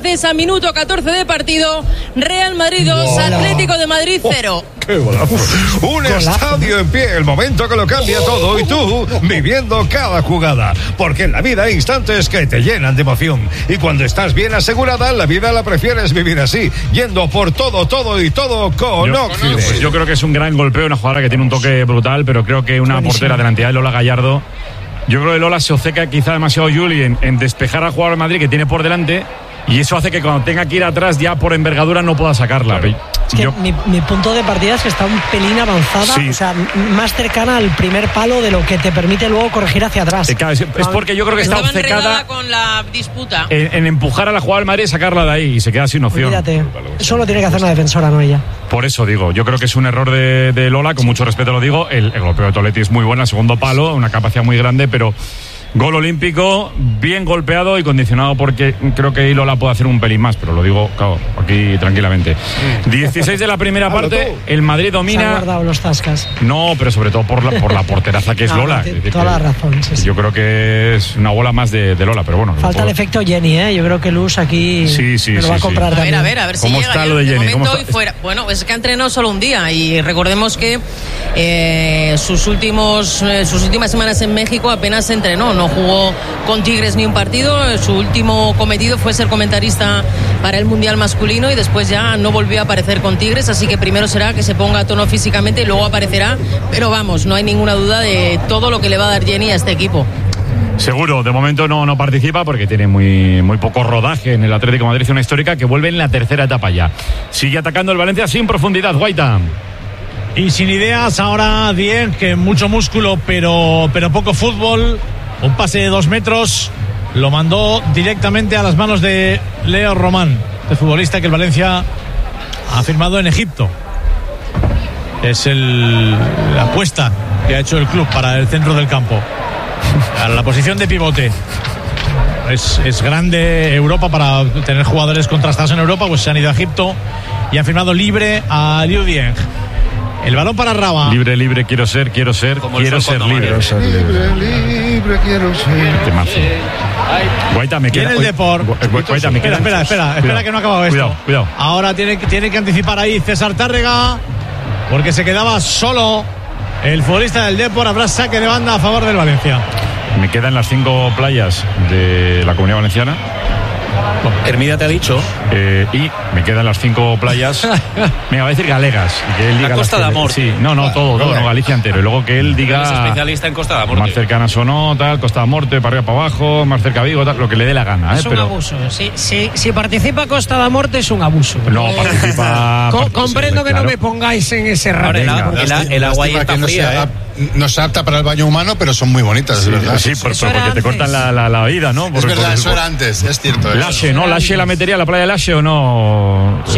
francesa, minuto 14 de partido. Real Madrid 2, Atlético de Madrid 0. ¡Qué golazo! Un estadio en pie, el momento que lo cambia todo, y tú viviendo cada jugada. Porque en la vida hay instantes que te llenan de emoción. Y cuando estás bien asegurada, la vida la prefieres vivir así, yendo por todo y todo con Oxide. Yo creo que es un gran golpeo, una jugadora que tiene un toque brutal, pero creo que una portera de la entidad de Lola Gallardo. Yo creo que Lola se obceca quizá demasiado Juli en despejar al jugador de Madrid que tiene por delante, y eso hace que cuando tenga que ir atrás ya por envergadura no pueda sacarla. Claro. Es que mi punto de partida es que está un pelín avanzada, o sea, más cercana al primer palo de lo que te permite luego corregir hacia atrás. Es porque yo creo que está obcecada con la disputa en empujar a la jugadora del Madrid y sacarla de ahí, y se queda sin opción. Olvídate, eso lo tiene que hacer la defensora, no ella. Por eso digo, yo creo que es un error de Lola, con mucho respeto lo digo. El golpeo de Toletti es muy bueno, el segundo palo, una capacidad muy grande, pero gol olímpico, bien golpeado y condicionado, porque creo que Lola puede hacer un pelín más, pero lo digo, claro, aquí tranquilamente. 16 de la primera parte, el Madrid domina. Se han guardado los tascas. No, pero sobre todo por la porteraza que es Lola. Toda la razón, sí. Yo creo que es una bola más de Lola, pero bueno. Falta el efecto Jenny, ¿eh? Yo creo que Luz aquí me lo va a comprar también. A ver si ¿Cómo llega está lo de Jenny? ¿Cómo está? Fuera. Bueno, es que ha entrenado solo un día, y recordemos que sus últimas semanas en México apenas se entrenó, no jugó con Tigres ni un partido. Su último cometido fue ser comentarista para el Mundial masculino, y después ya no volvió a aparecer con Tigres, así que primero será que se ponga a tono físicamente y luego aparecerá, pero vamos, no hay ninguna duda de todo lo que le va a dar Jenny a este equipo. Seguro, de momento no participa porque tiene muy poco rodaje en el Atlético de Madrid, una histórica que vuelve en la tercera etapa ya. Sigue atacando el Valencia sin profundidad, Guaita. Y sin ideas ahora Dieng, que mucho músculo pero poco fútbol. Un pase de 2 metros lo mandó directamente a las manos de Leo Román, el futbolista que el Valencia ha firmado en Egipto. Es la apuesta que ha hecho el club para el centro del campo, a la posición de pivote. Es grande Europa para tener jugadores contrastados en Europa, pues se han ido a Egipto y han firmado libre a Liu Dieng. El balón para Raba. Libre, quiero ser libre. Quiero ser libre, quiero ser. Temazo. Guaita, me queda. Tiene el Depor. Guaita, me queda. Espera que no ha acabado esto. Cuidado. Ahora tiene que anticipar ahí César Tárrega, porque se quedaba solo el futbolista del Depor. Habrá saque de banda a favor del Valencia. Me quedan las 5 playas de la Comunidad Valenciana. Hermida te ha dicho. Y me quedan las 5 playas. Me va a decir galegas. Que él diga la Costa de Amor. Sí, todo, no, Galicia entero. Y luego que él diga. Es especialista en Costa de Amor. Más cercanas o no, tal, Costa de Amor, para arriba, para abajo, más cerca Vigo, tal, lo que le dé la gana. Es un abuso. Si participa Costa de Amor, es un abuso. No, participa. Comprendo que claro. No me pongáis en ese rato. El agua ahí está fría, no se adapta para el baño humano, pero son muy bonitas, sí, es verdad. Sí, porque te cortan la oída, ¿no? Es verdad, eso era antes, es cierto. Lashe, ¿no? ¿Lashe la metería a la playa de Lashe o no? Sí.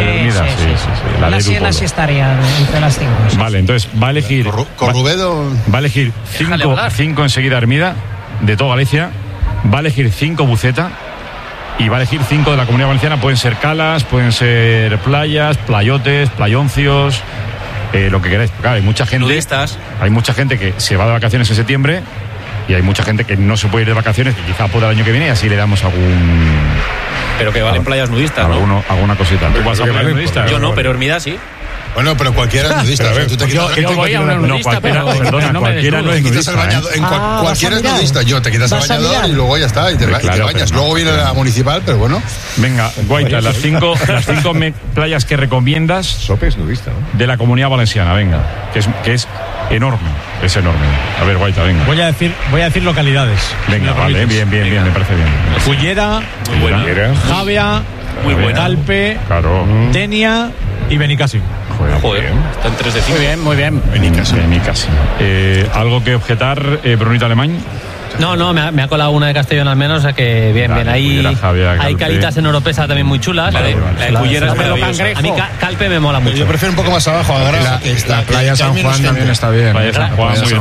Lashe estaría entre las 5. Vale, entonces va a elegir. Corrubedo. Va a elegir 5 enseguida Hermida, de toda Galicia. Va a elegir 5 Buceta. Y va a elegir 5 de la Comunidad Valenciana. Pueden ser calas, pueden ser playas, playotes, playoncios. Lo que queráis. Claro, hay mucha gente. Nudistas. Hay mucha gente que se va de vacaciones en septiembre, y hay mucha gente que no se puede ir de vacaciones, que quizá pueda el año que viene, y así le damos algún. Pero que valen playas nudistas, ¿no? Alguna cosita. ¿Tú vas a playas nudistas? Yo no, pero Hermida sí. Bueno, pero cualquiera es nudista. Yo voy a una nudista, cualquiera no es nudista. Cualquiera es nudista. Te quitas el bañador y luego ya está, y te bañas. Luego viene la municipal, pero bueno. Venga, Guaita, las 5 playas que recomiendas. Sope es nudista, ¿no? De la Comunidad Valenciana, venga. Que es enorme. Es enorme. A ver, Guaita, venga. Voy a decir localidades. Venga, vale, bien, me parece bien. Cullera, Javia, Calpe, Denia y Benicàssim. Joder, están 3 de 5. Muy bien. Benicàssim. ¿Algo que objetar, Brunito Alemán? No, me ha colado una de Castellón al menos, o sea que bien. Hay calitas en Oropesa también muy chulas. La de Cullera es maravillosa. A mí Calpe me mola mucho. Yo prefiero un poco más abajo. La playa San Juan también está bien. Playa San Juan, muy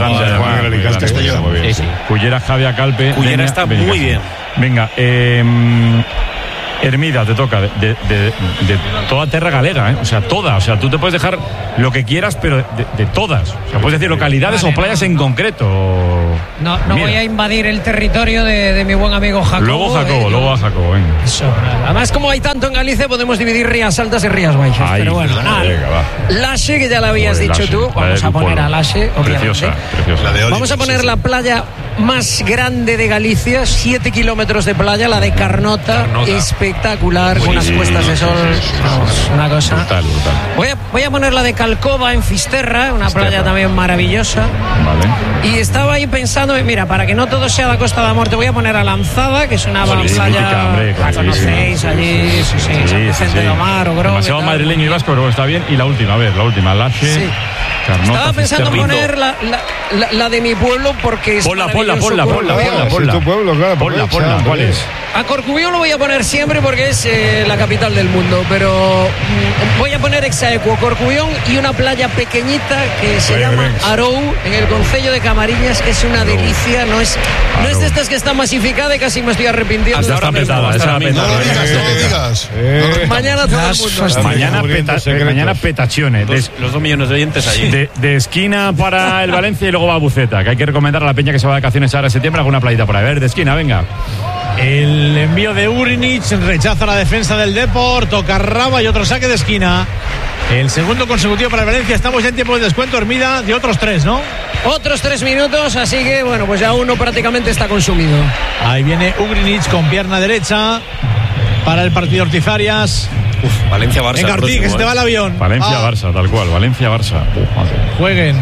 grande. Cullera, Javia, Calpe. Cullera está muy bien. Venga, Hermida, te toca de toda terra galega, ¿eh? O sea, toda. O sea, tú te puedes dejar lo que quieras, pero de todas. O sea, puedes decir localidades o playas en concreto. No voy a invadir el territorio de mi buen amigo Jacobo. Luego a Jacobo, venga. Eso. Además, como hay tanto en Galicia, podemos dividir Rías Altas y Rías Baixas. Pero bueno, nada. Laxe, que ya lo habías dicho Laxe, tú. Vamos a poner a Laxe, obviamente. Preciosa. Vamos a poner la playa más grande de Galicia, 7 kilómetros de playa, la de Carnota. Espectacular, con unas puestas de sol. Una cosa. Brutal. Voy a poner la de Calcova en Fisterra, una playa también maravillosa. Vale. Y estaba ahí pensando, mira, para que no todo sea la Costa de la Muerte, voy a poner a Lanzada, que es una playa, la conocéis allí, San Vicente de Omar, Ogrove. Demasiado madrileño y vasco, pero está bien. Y la última, Lache. Sí. Carnota, estaba pensando en poner la de mi pueblo porque es Ponla. Tu pueblo, claro. Ponla. ¿Cuál es? A Corcubión lo voy a poner siempre porque es la capital del mundo, pero voy a poner Exaequo, Corcubión y una playa pequeñita que se llama Arou, en el concello de Camariñas, que es una delicia. No es de estas que está masificada y casi me estoy arrepintiendo. Hasta está petada. No lo digas. Mañana todo el mundo. Mañana petachione. Los 2 millones de oyentes allí. De esquina para el Valencia y luego va a Buceta, que hay que recomendar a la peña que se va de vacaciones ahora en septiembre alguna playita por ahí. A ver, de esquina, venga. El envío de Ugrinic rechaza la defensa del Depor, toca Raba y otro saque de esquina. El segundo consecutivo para el Valencia. Estamos ya en tiempo de descuento, Hermida, de otros 3, ¿no? Otros 3 minutos, así que bueno, pues ya uno prácticamente está consumido. Ahí viene Ugrinic con pierna derecha para el partido Ortizarias. Valencia-Barça. Venga, Ortiz, que se te va el avión. Valencia-Barça, tal cual. Valencia-Barça. Jueguen.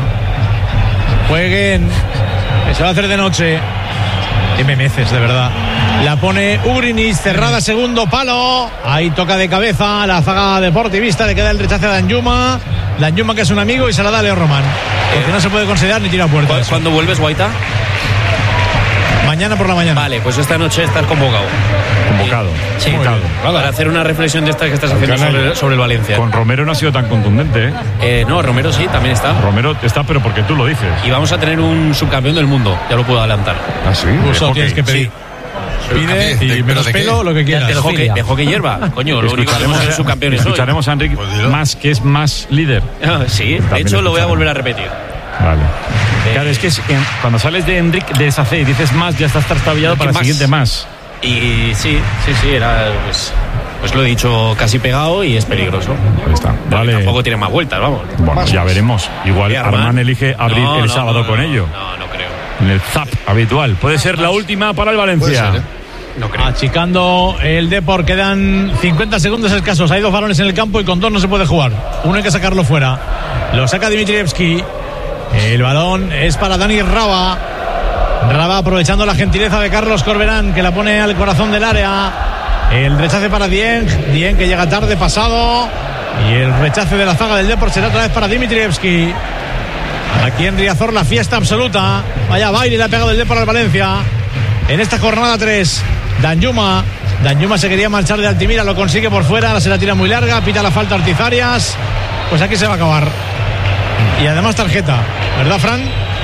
Que se va a hacer de noche. Qué memeces, de verdad. La pone Ugrinic, cerrada, segundo palo. Ahí toca de cabeza la zaga deportivista. Le queda el rechace a Danjuma, que es un amigo, y se la da a Leo Román. Porque no se puede considerar ni tira puertas. ¿Cuándo vuelves, Guaita? Mañana por la mañana. Vale, pues esta noche estás convocado. Sí. Para hacer una reflexión de estas que estás haciendo sobre el Valencia. Con Romero no ha sido tan contundente, ¿eh? No, Romero sí, también está. Romero está, pero porque tú lo dices. Y vamos a tener un subcampeón del mundo, ya lo puedo adelantar. ¿Ah, sí? Eso tienes que pedir. Sí. Pide y menos pelo, lo que quieras. De hockey hierba, coño. Lo único que hemos subcampeones hoy. Escucharemos a Enrique que es más líder. Sí, de hecho lo voy a volver a repetir. Vale. Claro, es que cuando sales de Enrique de esa C y dices más, ya estás trastabillado para el siguiente más. Y sí, era pues lo he dicho casi pegado y es peligroso. Ahí está. Vale. Tampoco tiene más vueltas, vamos. Bueno, ya veremos. Igual Armán elige abrir el sábado con ello. No creo. En el zap habitual. Puede ser la última para el Valencia. Puede ser, No creo. Achicando el Depor, quedan 50 segundos escasos. Hay 2 balones en el campo y con 2 no se puede jugar. Uno hay que sacarlo fuera. Lo saca Dimitrievski. El balón es para Dani Raba. Raba aprovechando la gentileza de Carlos Corberán, que la pone al corazón del área. El rechace para Dieng que llega tarde, pasado. Y el rechace de la zaga del Depor será otra vez para Dimitrievski. Aquí en Riazor la fiesta absoluta. Vaya baile le ha pegado el Depor al Valencia en esta jornada 3. Danjuma se quería marchar de Altimira, lo consigue por fuera, ahora se la tira muy larga, pita la falta Ortizarias. Pues aquí se va a acabar. Y además tarjeta, ¿verdad, Fran?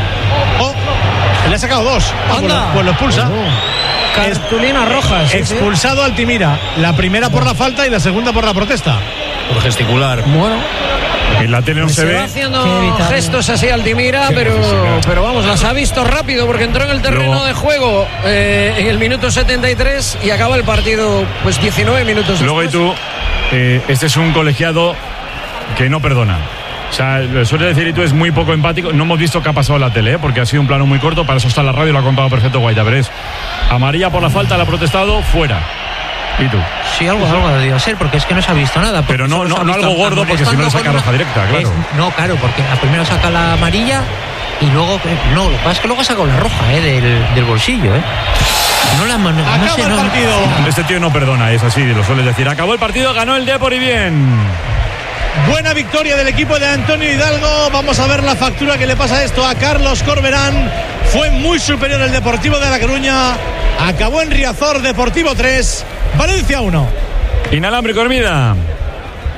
Le ha sacado 2. Pues lo expulsa. Cartulina roja. Expulsado Altimira. La primera por la falta y la segunda por la protesta. Por gesticular. Bueno. En la tele no se ve. Va haciendo gestos así Altimira, pero vamos, las ha visto rápido porque entró en el terreno de juego en el minuto 73 y acaba el partido pues 19 minutos luego después. Este es un colegiado que no perdona. O sea, lo suele decir y tú es muy poco empático. No hemos visto qué ha pasado en la tele, porque ha sido un plano muy corto. Para eso está en la radio, lo ha contado perfecto Guaita. Pero es amarilla por la falta, la ha protestado, fuera. ¿Y tú? Sí, algo debió ser, porque es que no se ha visto nada. Pero no algo gordo, porque si no le saca roja directa, claro. No, claro, porque primero saca la amarilla y luego... No, lo que pasa es que luego ha sacado la roja del bolsillo, No la mano. Acaba el partido. Este tío no perdona, es así, lo suele decir. Acabó el partido, ganó el Depor y bien. Buena victoria del equipo de Antonio Hidalgo. Vamos a ver la factura que le pasa esto a Carlos Corberán. Fue muy superior el Deportivo de La Coruña. Acabó en Riazor, Deportivo 3, Valencia 1. Inalámbrico, Hermida.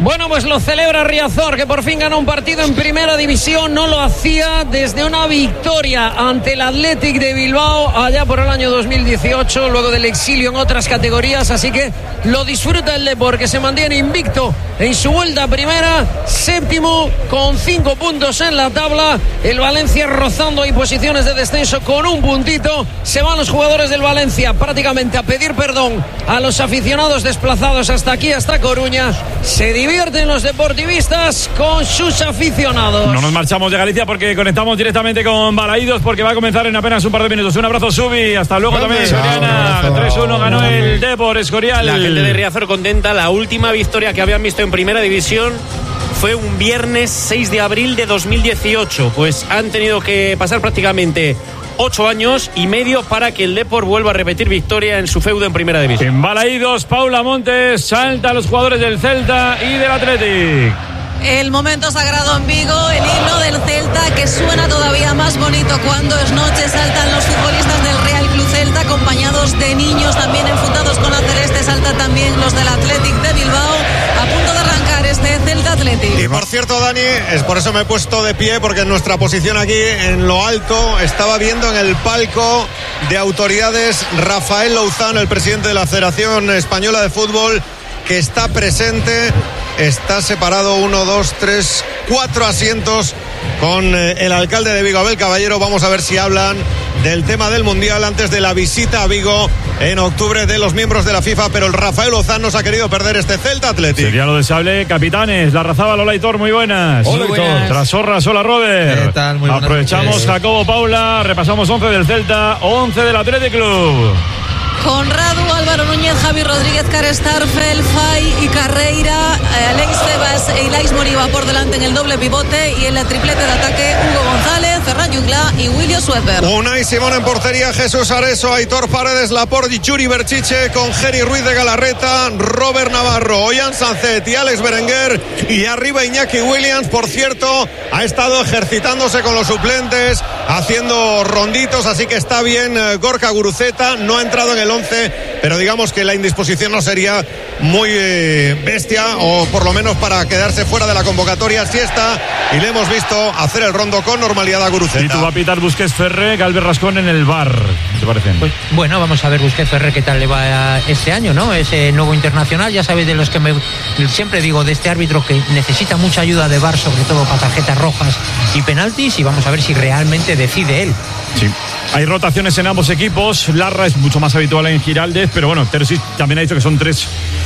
Bueno, pues lo celebra Riazor, que por fin gana un partido en primera división. No lo hacía desde una victoria ante el Athletic de Bilbao allá por el año 2018, luego del exilio en otras categorías. Así que lo disfruta el Depor, que se mantiene invicto en su vuelta a primera, séptimo con 5 puntos en la tabla. El Valencia rozando ahí posiciones de descenso con un puntito. Se van los jugadores del Valencia prácticamente a pedir perdón a los aficionados desplazados hasta aquí, hasta Coruña. Se divierten los deportivistas con sus aficionados. No nos marchamos de Galicia porque conectamos directamente con Balaídos, porque va a comenzar en apenas un par de minutos. Un abrazo, Subi. Hasta luego también, Soriana. 3-1 ganó el Depor, Escorial. La gente de Riazor contenta. La última victoria que habían visto en primera división fue un viernes 6 de abril de 2018. Pues han tenido que pasar prácticamente 8 años y medio para que el Depor vuelva a repetir victoria en su feudo en primera división. En Balaídos, Paula Montes salta a los jugadores del Celta y del Athletic. El momento sagrado en Vigo, el himno del Celta, que suena todavía más bonito cuando es noche. Saltan los futbolistas del Real Club Celta, acompañados de niños también enfundados con la celeste. Saltan también los del Athletic de Bilbao, a punto de arrancar este Celta Athletic. Y por cierto, Dani, es por eso me he puesto de pie, porque en nuestra posición aquí en lo alto estaba viendo en el palco de autoridades Rafael Louzán, el presidente de la Federación Española de Fútbol, que está presente. Está separado 1, 2, 3, 4 asientos con el alcalde de Vigo, Abel Caballero. Vamos a ver si hablan del tema del Mundial antes de la visita a Vigo en octubre de los miembros de la FIFA, pero el Rafael Lozán nos ha querido perder este Celta Athletic. Sería lo deseable. Capitanes, la Razaba, Lola Hitor, muy buenas. Hola, Hitor. Trasorras, hola, Robert. ¿Qué tal? Muy buenas. Aprovechamos noches. Jacobo, Paula, repasamos 11 del Celta, 11 del Athletic Club. Conrado, Álvaro Núñez, Javi Rodríguez, Carles Tarfel, Fay y Carreira, Alex Tebas e Ilais Moriba por delante en el doble pivote, y en el triplete de ataque Hugo González, Ferran Jungla y William Sueper. Unai Simón en portería, Jesús Areso, Aitor Paredes, Laporte y Yuri Berchiche, con Geri Ruiz de Galarreta, Robert Navarro, Ollán Sancet y Alex Berenguer, y arriba Iñaki Williams. Por cierto, ha estado ejercitándose con los suplentes, haciendo ronditos, así que está bien. Gorka Guruceta no ha entrado en el 11, pero digamos que la indisposición no sería muy bestia, o por lo menos para quedarse fuera de la convocatoria. Sí está, y le hemos visto hacer el rondo con normalidad a Guruceta. Y tú va a pitar Busquets Ferre, Galvez Rascón en el bar, ¿te parecen? Pues, bueno, vamos a ver Busquets Ferre qué tal le va este año, ¿no? Ese nuevo internacional, ya sabéis de los que siempre digo, de este árbitro que necesita mucha ayuda de VAR, sobre todo para tarjetas rojas y penaltis, y vamos a ver si realmente decide él. Sí. Hay rotaciones en ambos equipos. Larra es mucho más habitual en Giraldez, pero bueno, Terzic también ha dicho que son 3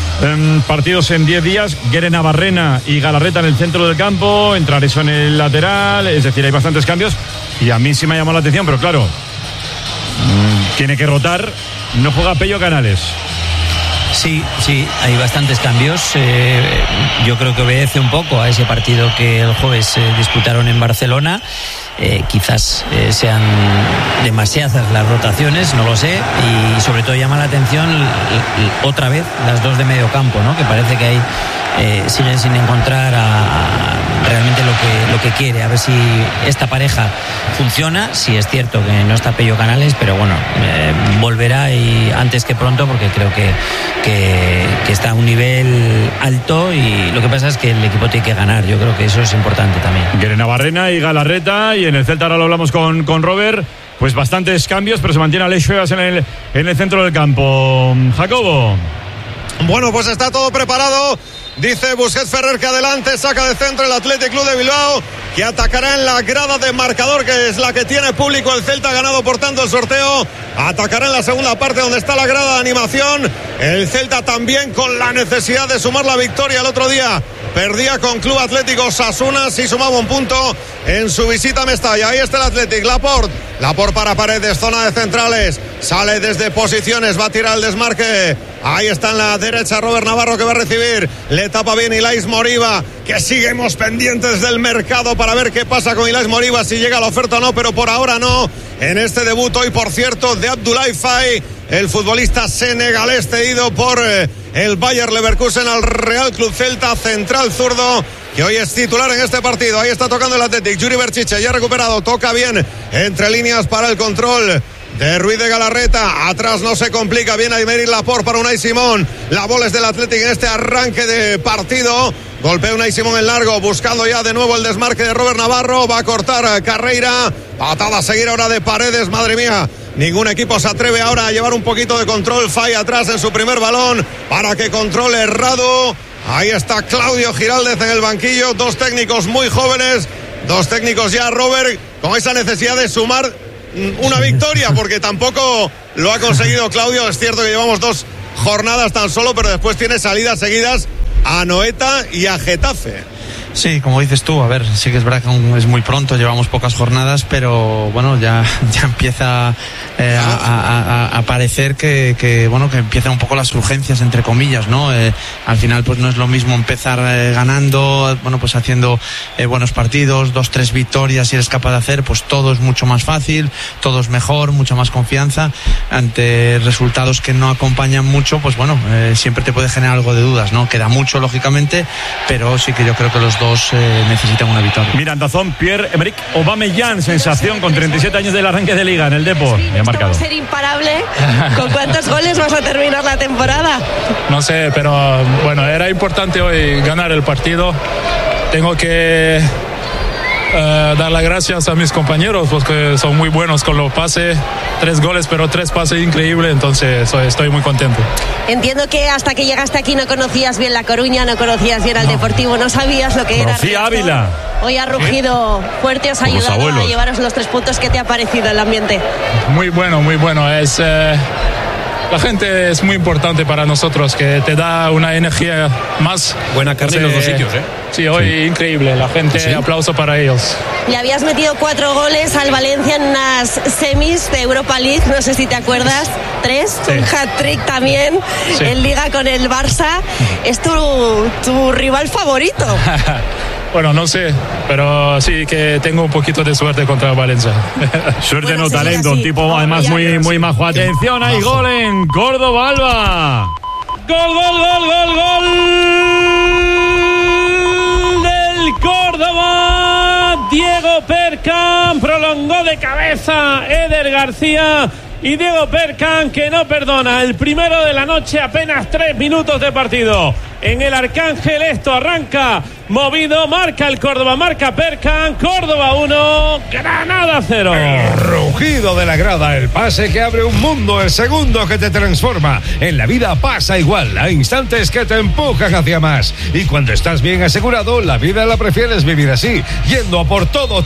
partidos en 10 días. Guere Navarrena y Galarreta en el centro del campo, entrar eso en el lateral, es decir, hay bastantes cambios, y a mí sí me ha llamado la atención, pero claro, tiene que rotar. No juega Pello Canales. Sí, hay bastantes cambios. Yo creo que obedece un poco a ese partido que el jueves disputaron en Barcelona. Quizás sean demasiadas las rotaciones, no lo sé, y sobre todo llama la atención otra vez las dos de medio campo, ¿no? Que parece que siguen sin encontrar realmente lo que quiere. A ver si esta pareja funciona. Sí, es cierto que no está Pello Canales, pero bueno, volverá y antes que pronto, porque creo que está a un nivel alto, y lo que pasa es que el equipo tiene que ganar. Yo creo que eso es importante también. Guere Navarrena y Galarreta, y en el Celta ahora lo hablamos con Robert. Pues bastantes cambios, pero se mantiene Alex Febas en el centro del campo. Jacobo. Bueno, pues está todo preparado. Dice Busquets Ferrer que adelante, saca de centro el Athletic Club de Bilbao, que atacará en la grada de marcador, que es la que tiene público. El Celta ha ganado por tanto el sorteo. Atacará en la segunda parte donde está la grada de animación. El Celta también con la necesidad de sumar la victoria. El otro día perdía con Club Atlético Osasuna, sí sumaba un punto en su visita a Mestalla. Ahí está el Athletic, Laporte para Paredes, zona de centrales, sale desde posiciones, va a tirar el desmarque. Ahí está en la derecha Robert Navarro, que va a recibir, le tapa bien Ilais Moriba, que seguimos pendientes del mercado para ver qué pasa con Ilais Moriba, si llega la oferta o no, pero por ahora no, en este debut hoy, por cierto, de Abdoulaye Faye, el futbolista senegalés cedido por el Bayer Leverkusen al Real Club Celta, central zurdo, que hoy es titular en este partido. Ahí está tocando el Athletic, Yuri Berchiche, ya recuperado, toca bien entre líneas para el control de Ruiz de Galarreta. Atrás no se complica, bien Aymeric Laporte para Unai Simón. La bola es del Athletic en este arranque de partido. Golpea Unai Simón en largo, buscando ya de nuevo el desmarque de Robert Navarro. Va a cortar Carreira. Patada a seguir ahora de Paredes, madre mía. Ningún equipo se atreve ahora a llevar un poquito de control. Falla atrás en su primer balón para que controle Errado. Ahí está Claudio Giraldez en el banquillo. Dos técnicos muy jóvenes. Dos técnicos ya, Robert, con esa necesidad de sumar una victoria, porque tampoco lo ha conseguido Claudio. Es cierto que llevamos 2 jornadas tan solo, pero después tiene salidas seguidas a Anoeta y a Getafe. Sí, como dices tú, a ver, sí que es verdad que aún es muy pronto, llevamos pocas jornadas, pero bueno, ya empieza a parecer que bueno, que empiezan un poco las urgencias, entre comillas, ¿no? Al final pues no es lo mismo empezar ganando, bueno, pues haciendo buenos partidos, 2-3 victorias, si eres capaz de hacer, pues todo es mucho más fácil, todo es mejor, mucha más confianza. Ante resultados que no acompañan mucho, pues bueno, siempre te puede generar algo de dudas, ¿no? Queda mucho, lógicamente, pero sí que yo creo que los dos necesitan una victoria. Mira, en Dazón, Pierre-Emerick Aubameyang, sensación con 37 años del arranque de Liga en el Depor. Sí, ha marcado. Va a ser imparable. ¿Con cuántos goles vas a terminar la temporada? No sé, pero bueno, era importante hoy ganar el partido. Tengo que dar las gracias a mis compañeros porque son muy buenos con los pases. 3 goles, pero 3 pases increíbles, entonces estoy muy contento. Entiendo que hasta que llegaste aquí no conocías bien La Coruña, no conocías bien al Deportivo, no sabías lo que era. Rocío Ávila. Hoy ha rugido fuerte, os ha ayudado a llevaros los 3 puntos. ¿Qué te ha parecido el ambiente? Muy bueno, muy bueno. La gente es muy importante para nosotros, que te da una energía más. Buena carne en los 2 sitios, ¿eh? Sí, hoy increíble. La gente, ¿sí? Aplauso para ellos. Le habías metido 4 goles al Valencia en unas semis de Europa League, no sé si te acuerdas. 3, sí. Un hat-trick también, sí. En Liga con el Barça. Es tu rival favorito. Bueno, no sé, pero sí que tengo un poquito de suerte contra Valencia. Suerte, bueno, no talento, un tipo además muy majo. Atención, hay gol en Córdoba, Alba. Gol del Córdoba. Diego Perkan prolongó de cabeza Eder García. Y Diego Perkan, que no perdona, el primero de la noche, apenas 3 minutos de partido. En el Arcángel esto arranca movido, marca el Córdoba, marca Perkan, Córdoba 1, Granada 0. El rugido de la grada, el pase que abre un mundo, el segundo que te transforma. En la vida pasa igual, hay instantes que te empujan hacia más. Y cuando estás bien asegurado, la vida la prefieres vivir así, yendo a por todo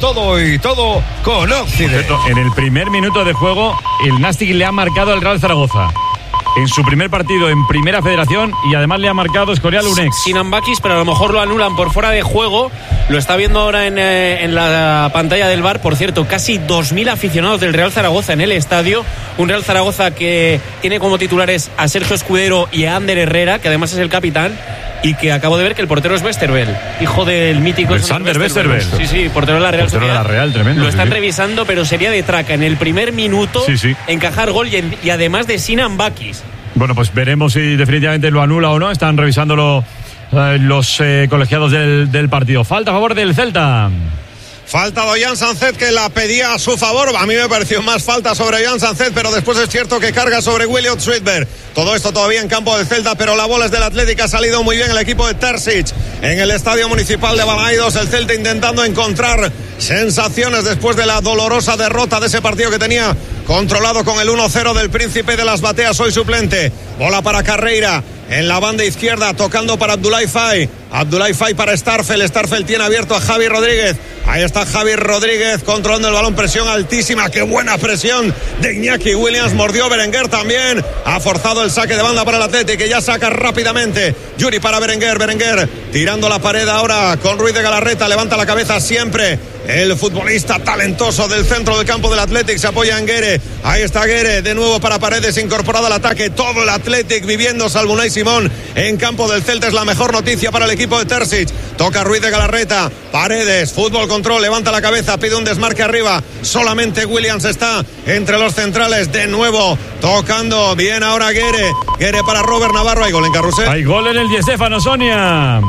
con Occident. En el primer minuto de juego, el Nastic le ha marcado al Real Zaragoza. En su primer partido en Primera Federación, y además le ha marcado Escorial un ex. Sinan Bakis, pero a lo mejor lo anulan por fuera de juego. Lo está viendo ahora en la pantalla del VAR. Por cierto, casi 2.000 aficionados del Real Zaragoza en el estadio. Un Real Zaragoza que tiene como titulares a Sergio Escudero y a Ander Herrera, que además es el capitán. Y que acabo de ver que el portero es Westerveld, hijo del mítico Sander Westerveld. Sí, portero de la Real Sociedad. De la Real, tremendo. Lo están revisando, pero sería de traca en el primer minuto encajar gol y además de Sinan Bakis. Bueno, pues veremos si definitivamente lo anula o no. Están revisándolo los colegiados del partido. Falta a favor del Celta. Falta de Ollán Sánchez, que la pedía a su favor. A mí me pareció más falta sobre Ollán Sánchez, pero después es cierto que carga sobre Williot Sweetberg. Todo esto todavía en campo del Celta, pero la bola es del Atlético. Ha salido muy bien el equipo de Terzic en el Estadio Municipal de Balaidos. El Celta intentando encontrar sensaciones después de la dolorosa derrota de ese partido que tenía controlado con el 1-0 del Príncipe de las Bateas, hoy suplente. Bola para Carreira en la banda izquierda, tocando para Abdoulaye Faye. Abdoulaye Faye para Starfel. Starfel tiene abierto a Javi Rodríguez. Ahí está Javi Rodríguez controlando el balón. Presión altísima. Qué buena presión de Iñaki Williams. Mordió Berenguer también. Ha forzado el saque de banda para el Atleti, que ya saca rápidamente. Yuri para Berenguer. Berenguer tirando la pared ahora con Ruiz de Galarreta. Levanta la cabeza siempre el futbolista talentoso del centro del campo del Athletic. Se apoya en Guere. Ahí está Guere de nuevo para Paredes, incorporado al ataque. Todo el Athletic viviendo, salvo Unai Simón en campo del Celta. Es la mejor noticia para el equipo de Terzic. Toca Ruiz de Galarreta. Paredes, fútbol control, levanta la cabeza, pide un desmarque arriba. Solamente Williams está entre los centrales. De nuevo tocando bien ahora Guere. Guere para Robert Navarro. Hay gol en Carrusel. Hay gol en el Di Stéfano, Sonia.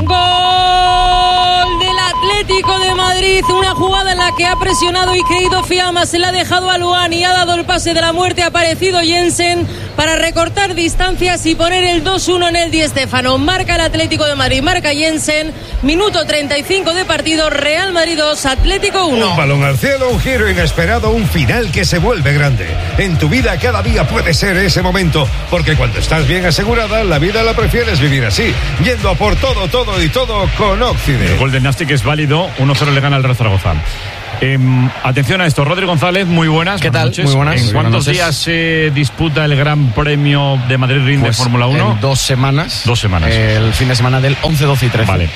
Gol del Atlético de Madrid. Una jugada en la que ha presionado y creído Fiamma. Se la ha dejado a Luan y ha dado el pase de la muerte. Ha aparecido Jensen. para recortar distancias y poner el 2-1 en el Di Stéfano. Marca el Atlético de Madrid, marca Jensen, minuto 35 de partido, Real Madrid 2, Atlético 1. Un balón al cielo, un giro inesperado, un final que se vuelve grande. En tu vida cada día puede ser ese momento, porque cuando estás bien asegurada, la vida la prefieres vivir así, yendo a por todo y todo con Occident. El gol de Nastic es válido, 1-0 le gana al Real Zaragoza. Atención a esto, Rodri González, muy buenas. ¿Qué tal? Noches. Muy buenas. ¿En cuántos días se disputa el Gran Premio de Madrid Ring de Fórmula 1? En 2 semanas. 2 semanas. El fin de semana del 11, 12 y 13. Vale.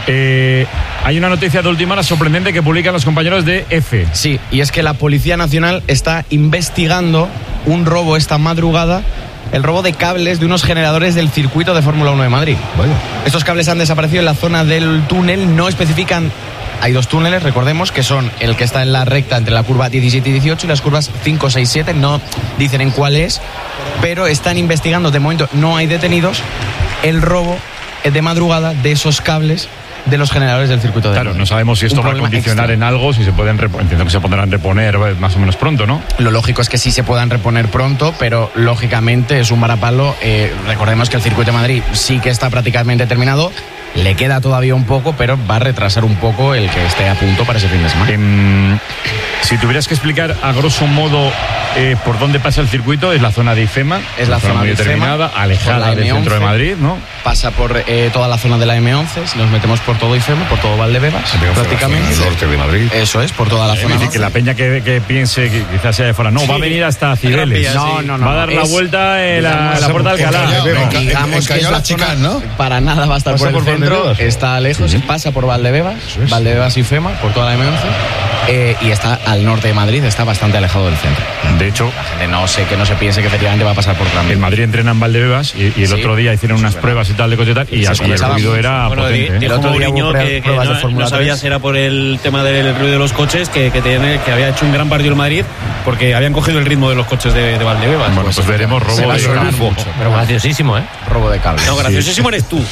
Hay una noticia de última hora sorprendente que publican los compañeros de EFE. Sí, y es que la Policía Nacional está investigando un robo esta madrugada. El robo de cables de unos generadores del circuito de Fórmula 1 de Madrid. Bueno. Estos cables han desaparecido en la zona del túnel, no especifican. Hay 2 túneles, recordemos, que son el que está en la recta entre la curva 17 y 18 y las curvas 5, 6, 7. No dicen en cuál es, pero están investigando. De momento no hay detenidos. El robo de madrugada de esos cables de los generadores del circuito de Claro, Madrid. no sabemos si esto va a condicionar en algo, si se pueden entiendo que se podrán reponer más o menos pronto, ¿no? Lo lógico es que sí se puedan reponer pronto, pero lógicamente es un varapalo. Recordemos que el circuito de Madrid sí que está prácticamente terminado. Le queda todavía un poco, pero va a retrasar un poco el que esté a punto para ese fin de semana. Si tuvieras que explicar a grosso modo por dónde pasa el circuito, es la zona de IFEMA. Es la zona muy de determinada, IFEMA, alejada del centro de Madrid, ¿no? Pasa por toda la zona de la M11, si nos metemos por todo IFEMA, por todo Valdebebas, prácticamente. El norte de Madrid. Eso es, por toda la zona. Que la peña que piense que quizás sea de fuera. No, va a venir hasta Cibeles. No. Va a dar la vuelta en la Puerta de Alcalá. Digamos que es la zona, ¿no? Para nada va a estar por el centro, está lejos, pasa por Valdebebas, Valdebebas y IFEMA, por toda la M11, y está al norte de Madrid, está bastante alejado del centro. De hecho, la gente que no se piense que efectivamente va a pasar por Gran. En Madrid entrenan en Valdebebas y el otro día hicieron unas pruebas y tal de cosas y tal, y el ruido era potente. El otro día que no sabía si era por el tema del ruido de los coches, que había hecho un gran partido en Madrid, porque habían cogido el ritmo de los coches de Valdebebas. Bueno, pues veremos robo de cable. Pero graciosísimo, ¿eh? Robo de cable. No, graciosísimo eres tú.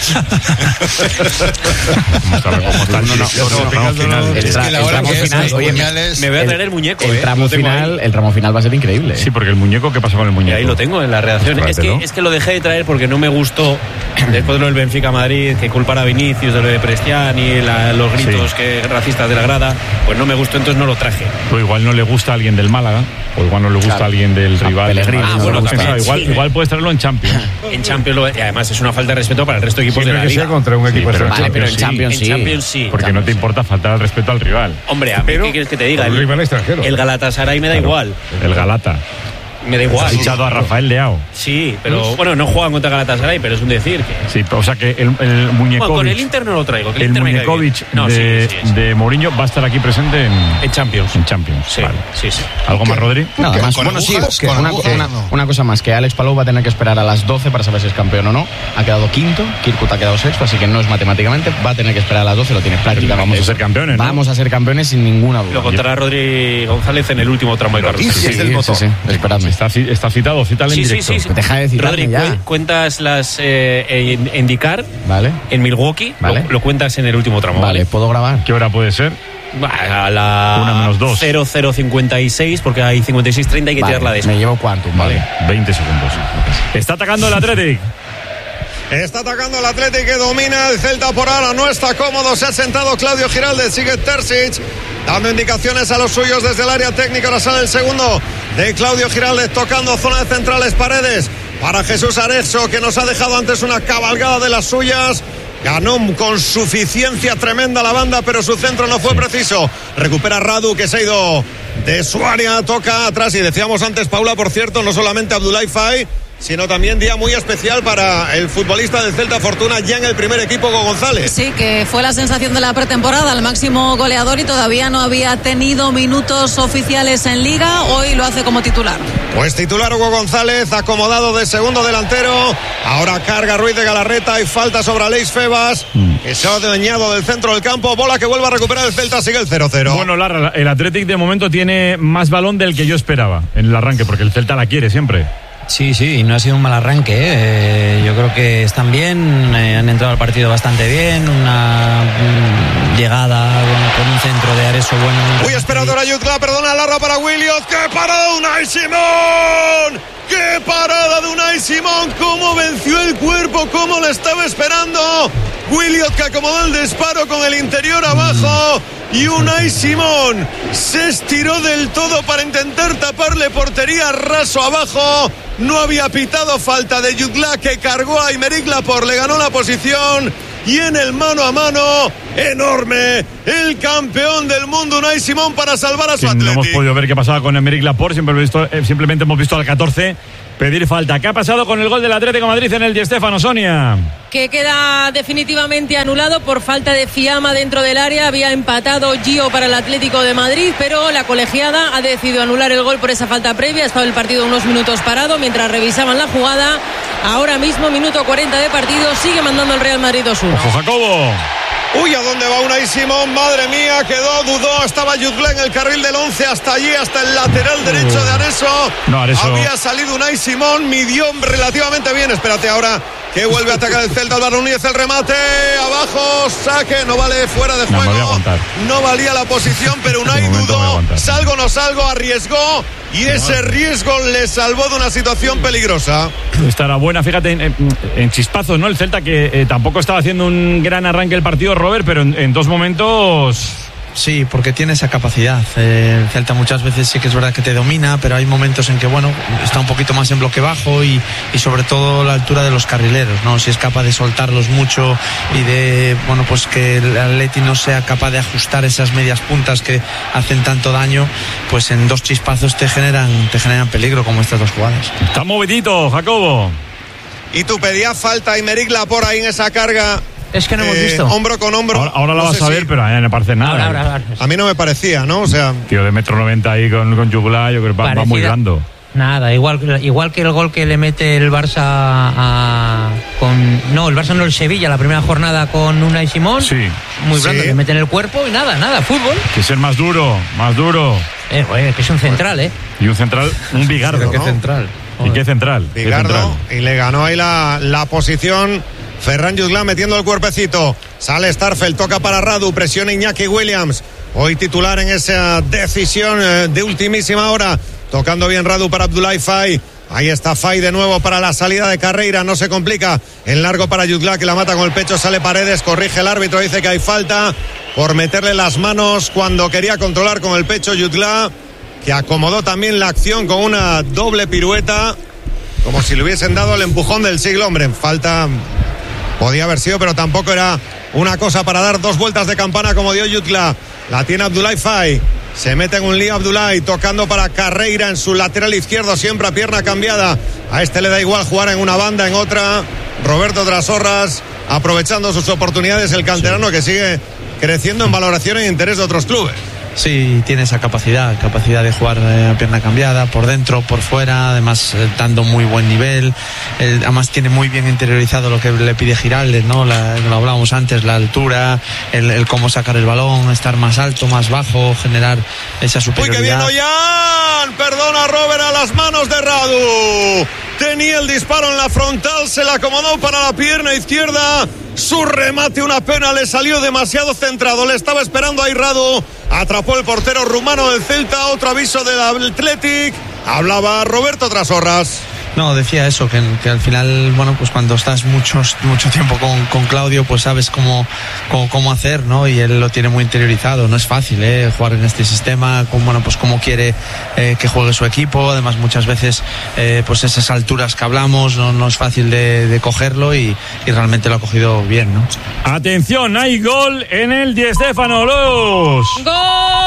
Me voy a traer el muñeco. El tramo final va a ser increíble. Sí, porque el muñeco, ¿qué pasa con el muñeco? Y ahí lo tengo en la redacción. Es que lo dejé de traer porque no me gustó, después de lo del Benfica Madrid, que culpara a Vinicius de lo de Prestiani, los gritos racistas de la grada, pues no me gustó, entonces no lo traje. Pues igual no le gusta a alguien del Málaga, o igual no le gusta a alguien del rival. Igual puedes traerlo en Champions. En Champions, y además es una falta de respeto para el resto de equipos de la liga. Contra un equipo pero en Champions sí. Porque no te importa faltar al respeto al rival. Hombre, ¿qué quieres que te diga? El rival extranjero. El Galatasaray me da igual. El Galata. Me da igual. Ha fichado a Rafael Leao. Sí, pero bueno, no juegan contra Galatasaray, pero es un decir que... Sí, o sea que el Muñekovic... Bueno, con el Inter no lo traigo. El Muñekovic de Mourinho va a estar aquí presente en Champions. En Champions, sí, vale. Sí. ¿Algo más, Rodri? Nada más. Bueno, sí, una cosa más, que Alex Palou va a tener que esperar a las 12 para saber si es campeón o no. Ha quedado quinto, Kirkut ha quedado sexto, así que no es matemáticamente, va a tener que esperar a las 12, lo tiene prácticamente. Vamos a ser campeones, ¿no? Vamos a ser campeones sin ninguna duda. Lo contará Rodri González en el último tramo de carrera. Sí, esperadme. Está citado, cítale en directo. Sí. Deja de citarme Rodri, ya. cuentas las en IndyCar, vale, en Milwaukee, vale. Lo cuentas en el último tramo. Vale, ¿puedo grabar? ¿Qué hora puede ser? A la 1-2. 00:56, porque hay 56:30, hay que tirarla de eso. Me llevo Quantum, vale. 20 segundos. Está atacando el Athletic. Está atacando el Athletic, que domina el Celta por ahora. No está cómodo, se ha sentado Claudio Giraldes, sigue Terzic dando indicaciones a los suyos desde el área técnica. Ahora sale el segundo de Claudio Giraldes, tocando zona de centrales, Paredes para Jesús Arezzo, que nos ha dejado antes una cabalgada de las suyas. Ganó con suficiencia tremenda la banda, pero su centro no fue preciso. Recupera Radu, que se ha ido de su área, toca atrás. Y decíamos antes, Paula, por cierto, no solamente Abdoulaye Faye, sino también día muy especial para el futbolista del Celta Fortuna, ya en el primer equipo, Hugo González. Sí, que fue la sensación de la pretemporada, el máximo goleador, y todavía no había tenido minutos oficiales en Liga. Hoy lo hace como titular. Pues titular Hugo González, acomodado de segundo delantero. Ahora carga Ruiz de Galarreta y falta sobre Aleix Febas, que se ha adueñado del centro del campo. Bola que vuelve a recuperar el Celta, sigue el 0-0. Bueno, Lara, el Athletic de momento tiene más balón del que yo esperaba en el arranque, porque el Celta la quiere siempre. Sí, no ha sido un mal arranque. Yo creo que están bien, han entrado al partido bastante bien, una llegada con un centro de Arezzo bueno. Muy esperadora Jutla, perdona, Larra para Williams, que para Unai Simón. ¡Qué parada de Unai Simón! ¡Cómo venció el cuerpo! ¡Cómo le estaba esperando! Williot, que acomodó el disparo con el interior abajo. Y Unai Simón se estiró del todo para intentar taparle portería, raso abajo. No había pitado falta de Jutgla, que cargó a Aymeric Laporte, le ganó la posición. Y en el mano a mano, enorme, el campeón del mundo Unai Simón para salvar a su Atleti. No hemos podido ver qué pasaba con Aymeric Laporte, simplemente hemos visto al 14 pedir falta. ¿Qué ha pasado con el gol del Atlético de Madrid en el Di Stéfano, Sonia? Que queda definitivamente anulado por falta de Fiamma dentro del área. Había empatado Gio para el Atlético de Madrid, pero la colegiada ha decidido anular el gol por esa falta previa. Ha estado el partido unos minutos parado mientras revisaban la jugada. Ahora mismo, minuto 40 de partido, sigue mandando el Real Madrid 2-1. ¡Ojo, Jacobo! Uy, ¿a dónde va Unai Simón? Madre mía, dudó, estaba Jutgla en el carril del 11, hasta allí, hasta el lateral derecho de Areso. No, Areso. Había salido Unai Simón, midió relativamente bien. Espérate ahora, que vuelve a atacar el Celta, Álvaro Núñez, el remate, abajo, saque, no vale, fuera de juego. No valía la posición, pero Unai dudó, salgo, no salgo, arriesgó. Y ese riesgo le salvó de una situación peligrosa. Estará buena, fíjate, en chispazos, ¿no? El Celta que tampoco estaba haciendo un gran arranque el partido, Robert, pero en dos momentos... Sí, porque tiene esa capacidad. El Celta muchas veces sí que es verdad que te domina, pero hay momentos en que, bueno, está un poquito más en bloque bajo y sobre todo la altura de los carrileros, ¿no? Si es capaz de soltarlos mucho y de, bueno, pues que el Atleti no sea capaz de ajustar esas medias puntas que hacen tanto daño, pues en dos chispazos te generan peligro, como estas dos jugadas. Está movidito, Jacobo. Y tú pedías falta a Aymeric Laporte ahí en esa carga. Es que no hemos visto. Hombro con hombro. Ahora la vas a ver, pero a mí no me parece nada. Ahora. A mí no me parecía, ¿no? O sea... Tío de 1,90 m ahí con Jutgla, yo creo que va muy blando. Nada, igual que el gol que le mete el Barça el Sevilla la primera jornada con Unai Simón. Sí. Muy blando, le meten el cuerpo y nada, fútbol. Que ser más duro. Que es un central, Y un central, un Bigardo. ¿Qué central? ¿Y qué central? Bigardo, y le ganó ahí la posición. Ferran Jutgla metiendo el cuerpecito. Sale Starfelt, toca para Radu, presiona Iñaki Williams. Hoy titular en esa decisión de ultimísima hora. Tocando bien Radu para Abdoulaye Faye. Ahí está Faye de nuevo para la salida de Carreira. No se complica. En largo para Jutgla, que la mata con el pecho. Sale Paredes, corrige el árbitro. Dice que hay falta por meterle las manos cuando quería controlar con el pecho Jutgla, que acomodó también la acción con una doble pirueta, como si le hubiesen dado el empujón del siglo. Hombre, falta podía haber sido, pero tampoco era una cosa para dar dos vueltas de campana como dio Jutgla. La tiene Abdoulaye Faye. Se mete en un lío Abdoulaye, tocando para Carreira en su lateral izquierdo, siempre a pierna cambiada. A este le da igual jugar en una banda, en otra. Roberto Trasorras, aprovechando sus oportunidades, el canterano que sigue creciendo en valoración e interés de otros clubes. Sí, tiene esa capacidad de jugar a pierna cambiada, por dentro, por fuera, además dando muy buen nivel. Además tiene muy bien interiorizado lo que le pide Giraldes, ¿no? Lo hablábamos antes, la altura, el cómo sacar el balón, estar más alto, más bajo, generar esa superioridad. ¡Uy, qué bien, Ollán! Perdona, Robert, a las manos de Radu. Tenía el disparo en la frontal, se la acomodó para la pierna izquierda. Su remate, una pena, le salió demasiado centrado. Le estaba esperando ahí Radu. Atrapó el portero rumano del Celta. Otro aviso del Athletic. Hablaba Roberto Trasorras. No, decía eso, que al final, bueno, pues cuando estás mucho tiempo con Claudio, pues sabes cómo hacer, ¿no? Y él lo tiene muy interiorizado. No es fácil, jugar en este sistema, pues cómo quiere que juegue su equipo. Además, muchas veces, pues esas alturas que hablamos, no es fácil de cogerlo y realmente lo ha cogido bien, ¿no? Atención, hay gol en el Di Stéfano, Luz. ¡Gol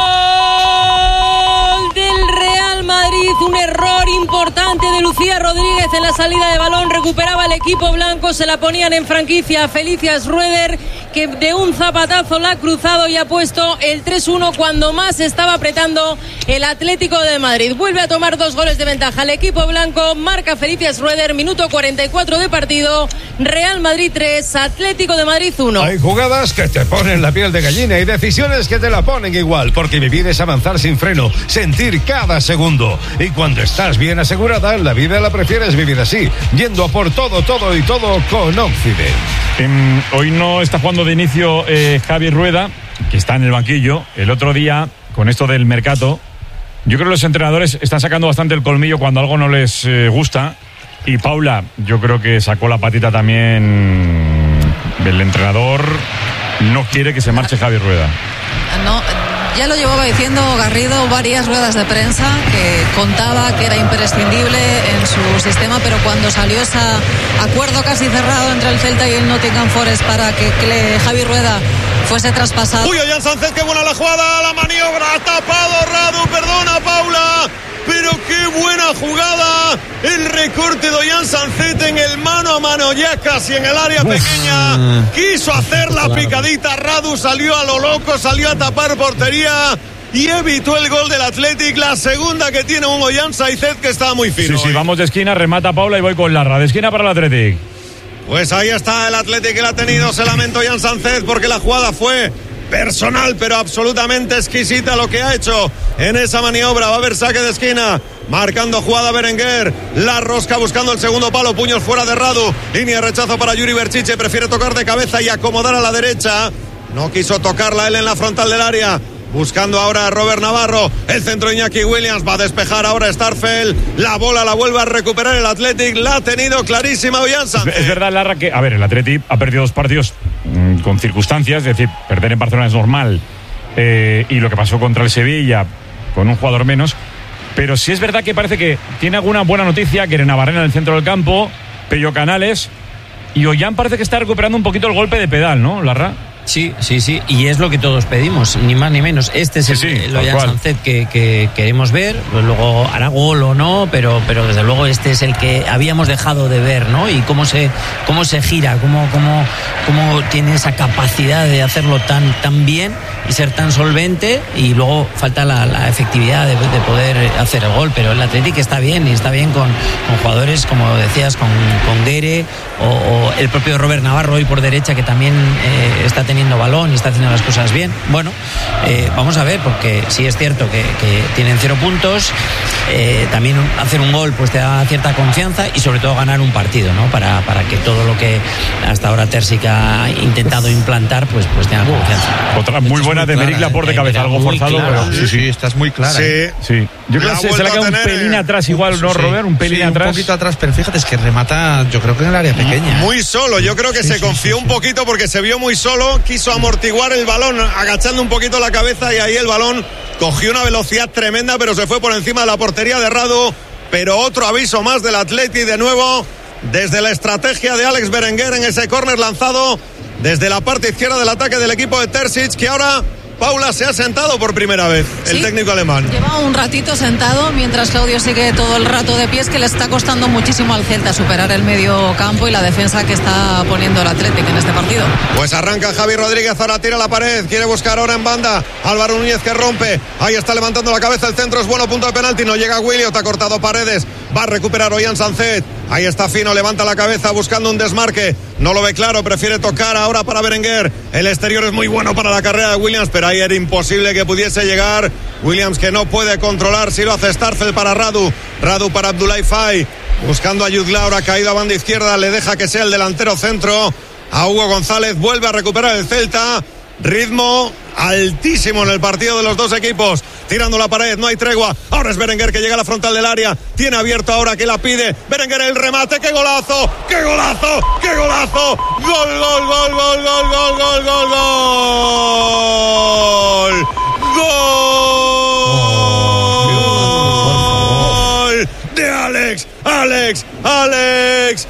del Real Madrid! Un error importante de Lucía Rodríguez en la salida de balón. Recuperaba el equipo blanco, se la ponían en franquicia a Felicia Schroeder, que de un zapatazo la ha cruzado y ha puesto el 3-1 cuando más estaba apretando el Atlético de Madrid. Vuelve a tomar 2 goles de ventaja el equipo blanco. Marca Felicia Schroeder, minuto 44 de partido. Real Madrid 3, Atlético de Madrid 1. Hay jugadas que te ponen la piel de gallina y decisiones que te la ponen igual, porque vivir es avanzar sin freno, sentir cada segundo. Y cuando estás bien asegurada, la vida la prefieres vivir así, yendo a por todo con Occident. Hoy no está jugando de inicio Javi Rueda, que está en el banquillo. El otro día, con esto del mercado, Yo creo que los entrenadores están sacando bastante el colmillo cuando algo no les gusta. Y Paula, yo creo que sacó la patita también. El entrenador no quiere que se marche Javi Rueda. No, ya lo llevaba diciendo Garrido varias ruedas de prensa, que contaba que era imprescindible en su sistema, pero cuando salió ese acuerdo casi cerrado entre el Celta y el Nottingham Forest para que Javi Rueda fuese traspasado. Uy, Ollán Sánchez, qué buena la jugada, la maniobra, ha tapado Radu, perdona Paula, pero qué buena jugada, el recorte de Ollán Sánchez en el mano a mano, ya casi en el área pequeña, quiso hacer la picadita, Radu salió a lo loco, salió a tapar portería y evitó el gol del Athletic, la segunda que tiene un Ollán Sánchez que estaba muy fino. Sí, vamos de esquina, remata Paula y voy con Larra, de esquina para el Athletic. Pues ahí está el Athletic que la ha tenido, se lamento Ollán Sánchez porque la jugada fue personal, pero absolutamente exquisita lo que ha hecho en esa maniobra. Va a haber saque de esquina, marcando jugada Berenguer, la rosca buscando el segundo palo, puños fuera de Radu, línea de rechazo para Yuri Berchiche, prefiere tocar de cabeza y acomodar a la derecha, no quiso tocarla él en la frontal del área. Buscando ahora a Robert Navarro, el centro Iñaki Williams, va a despejar ahora Starfel, la bola la vuelve a recuperar el Athletic, la ha tenido clarísima Ollán Sánchez. Es verdad, Larra, que, a ver, el Athletic ha perdido 2 partidos con circunstancias, es decir, perder en Barcelona es normal, y lo que pasó contra el Sevilla, con un jugador menos, pero sí es verdad que parece que tiene alguna buena noticia, que Navarrena en el centro del campo, Pello Canales, y Ollán parece que está recuperando un poquito el golpe de pedal, ¿no, Larra? Sí, y es lo que todos pedimos, ni más ni menos. Este es el Ollán Sánchez que queremos ver, pues luego hará gol o no, pero desde luego este es el que habíamos dejado de ver, ¿no? Y cómo se gira, cómo tiene esa capacidad de hacerlo tan bien y ser tan solvente, y luego falta la efectividad de poder hacer el gol, pero el Athletic está bien, y está bien con jugadores, como decías, con Guere o el propio Robert Navarro hoy por derecha, que también está teniendo balón y está haciendo las cosas bien. Bueno, vamos a ver, porque sí es cierto que tienen 0 puntos, también hacer un gol pues te da cierta confianza, y sobre todo ganar un partido, ¿no? Para que todo lo que hasta ahora Terzic ha intentado implantar pues tenga confianza. Otra muy buena de Meric Laporte de cabeza, algo forzado, clara, pero sí, estás muy clara. Sí. Yo creo que se le ha quedado un pelín atrás igual, ¿no, Robert? Un pelín atrás. Un poquito atrás, pero fíjate, es que remata, yo creo que en el área pequeña. Muy solo, yo creo que se confió un poquito porque se vio muy solo, quiso amortiguar el balón agachando un poquito la cabeza, y ahí el balón cogió una velocidad tremenda, pero se fue por encima de la portería de Radu. Pero otro aviso más del Athletic, de nuevo desde la estrategia de Alex Berenguer en ese córner lanzado desde la parte izquierda del ataque del equipo de Terzic, que ahora Paula se ha sentado por primera vez, el técnico alemán. Lleva un ratito sentado, mientras Claudio sigue todo el rato de pies, que le está costando muchísimo al Celta superar el medio campo y la defensa que está poniendo el Athletic en este partido. Pues arranca Javi Rodríguez, ahora tira la pared, quiere buscar ahora en banda Álvaro Núñez, que rompe, ahí está levantando la cabeza, el centro es bueno, punto de penalti, no llega Williot, ha cortado Paredes, va a recuperar Ollán Sánchez, ahí está Fino, levanta la cabeza buscando un desmarque, no lo ve claro, prefiere tocar ahora para Berenguer, el exterior es muy bueno para la carrera de Williams, pero ahí era imposible que pudiese llegar. Williams, que no puede controlar, si lo hace Starfel para Radu para Abdoulaye Faye, buscando a Jutgla, ahora caído a banda izquierda, le deja que sea el delantero centro a Hugo González, vuelve a recuperar el Celta, ritmo altísimo en el partido de los dos equipos, tirando la pared, no hay tregua, ahora es Berenguer que llega a la frontal del área, tiene abierto ahora, que la pide, Berenguer el remate, ¡qué golazo! ¡Qué golazo! ¡Qué golazo! ¡Gol, gol, gol, gol, gol, gol, gol, gol, gol! ¡Gol! De Alex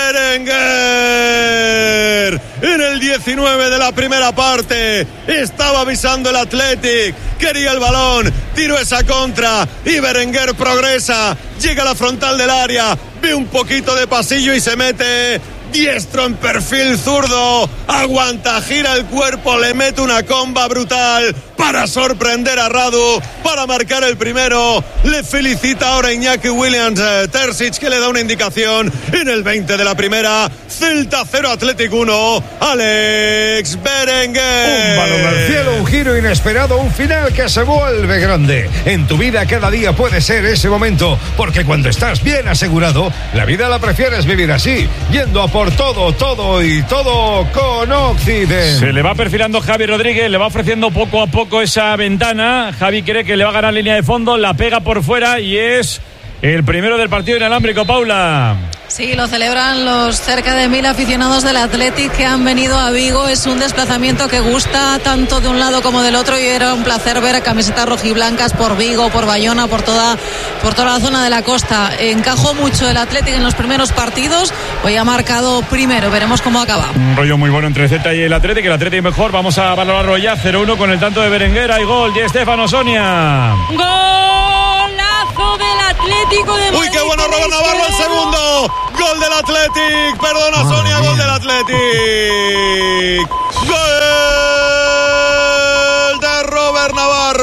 Berenguer. En el 19 de la primera parte estaba avisando el Athletic, quería el balón, tiró esa contra y Berenguer progresa, llega a la frontal del área, ve un poquito de pasillo y se mete diestro en perfil zurdo, aguanta, gira el cuerpo, le mete una comba brutal para sorprender a Radu, para marcar el primero. Le felicita ahora Iñaki Williams, Terzic, que le da una indicación en el 20 de la primera. Celta 0, Athletic 1, Alex Berenguer. Un balón al cielo, un giro inesperado, un final que se vuelve grande. En tu vida cada día puede ser ese momento, porque cuando estás bien asegurado, la vida la prefieres vivir así, yendo a por por todo y todo con Occident. Se le va perfilando Javi Rodríguez, le va ofreciendo poco a poco esa ventana. Javi cree que le va a ganar línea de fondo, la pega por fuera y es el primero del partido inalámbrico, Paula. Sí, lo celebran los cerca de 1000 aficionados del Athletic que han venido a Vigo. Es un desplazamiento que gusta tanto de un lado como del otro y era un placer ver camisetas rojiblancas por Vigo, por Bayona, por toda la zona de la costa. Encajó mucho el Athletic en los primeros partidos. Hoy ha marcado primero, veremos cómo acaba. Un rollo muy bueno entre Celta y el Athletic mejor. Vamos a valorarlo ya, 0-1 con el tanto de Berenguer. Hay gol, Di Stéfano, Sonia. Golazo del Atlético de Madrid. Uy, qué bueno, Robert Navarro el segundo. Gol del Athletic. Perdona, Sonia, gol del Athletic. Gol de Robert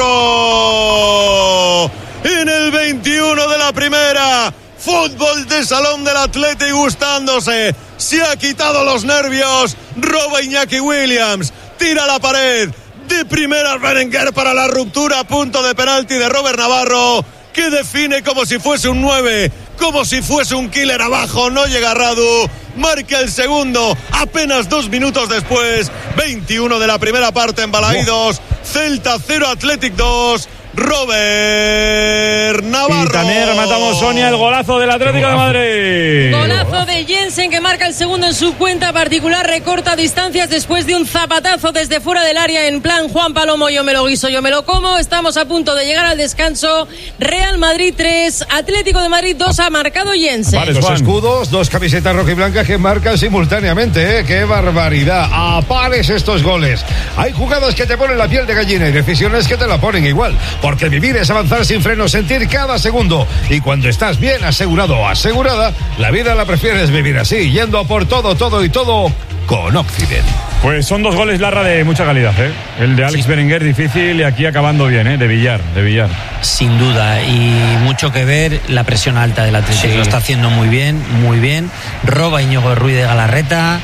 Navarro. En el 21 de la primera. Fútbol de salón del Athletic gustándose. Se ha quitado los nervios. Roba Iñaki Williams. Tira a la pared. De primera Berenguer para la ruptura. Punto de penalti de Robert Navarro, que define como si fuese un 9, como si fuese un killer abajo. No llega Radu, marca el segundo apenas 2 minutos después. 21 de la primera parte en Balaídos. Celta 0, Athletic 2. Robert Navarro. Y también rematamos, Sonia, el golazo del Atlético de Madrid. Golazo de Jensen, que marca el segundo en su cuenta particular, recorta distancias después de un zapatazo desde fuera del área en plan Juan Palomo, yo me lo guiso, yo me lo como. Estamos a punto de llegar al descanso. Real Madrid 3, Atlético de Madrid 2, ha marcado Jensen. Vale, 2 escudos, 2 camisetas rojiblancas que marcan simultáneamente, ¿eh? ¡Qué barbaridad! A pares estos goles. Hay jugadas que te ponen la piel de gallina y decisiones que te la ponen igual. Porque vivir es avanzar sin freno, sentir cada segundo. Y cuando estás bien asegurado o asegurada, la vida la prefieres vivir así, yendo a por todo y todo con Occident. Pues son 2 goles, Larra, de mucha calidad, ¿eh? El de Alex Berenguer difícil y aquí acabando bien, ¿eh? De Villar. Sin duda, y mucho que ver la presión alta del Atlético. Sí. Lo está haciendo muy bien. Roba Íñigo Ruiz de Galarreta.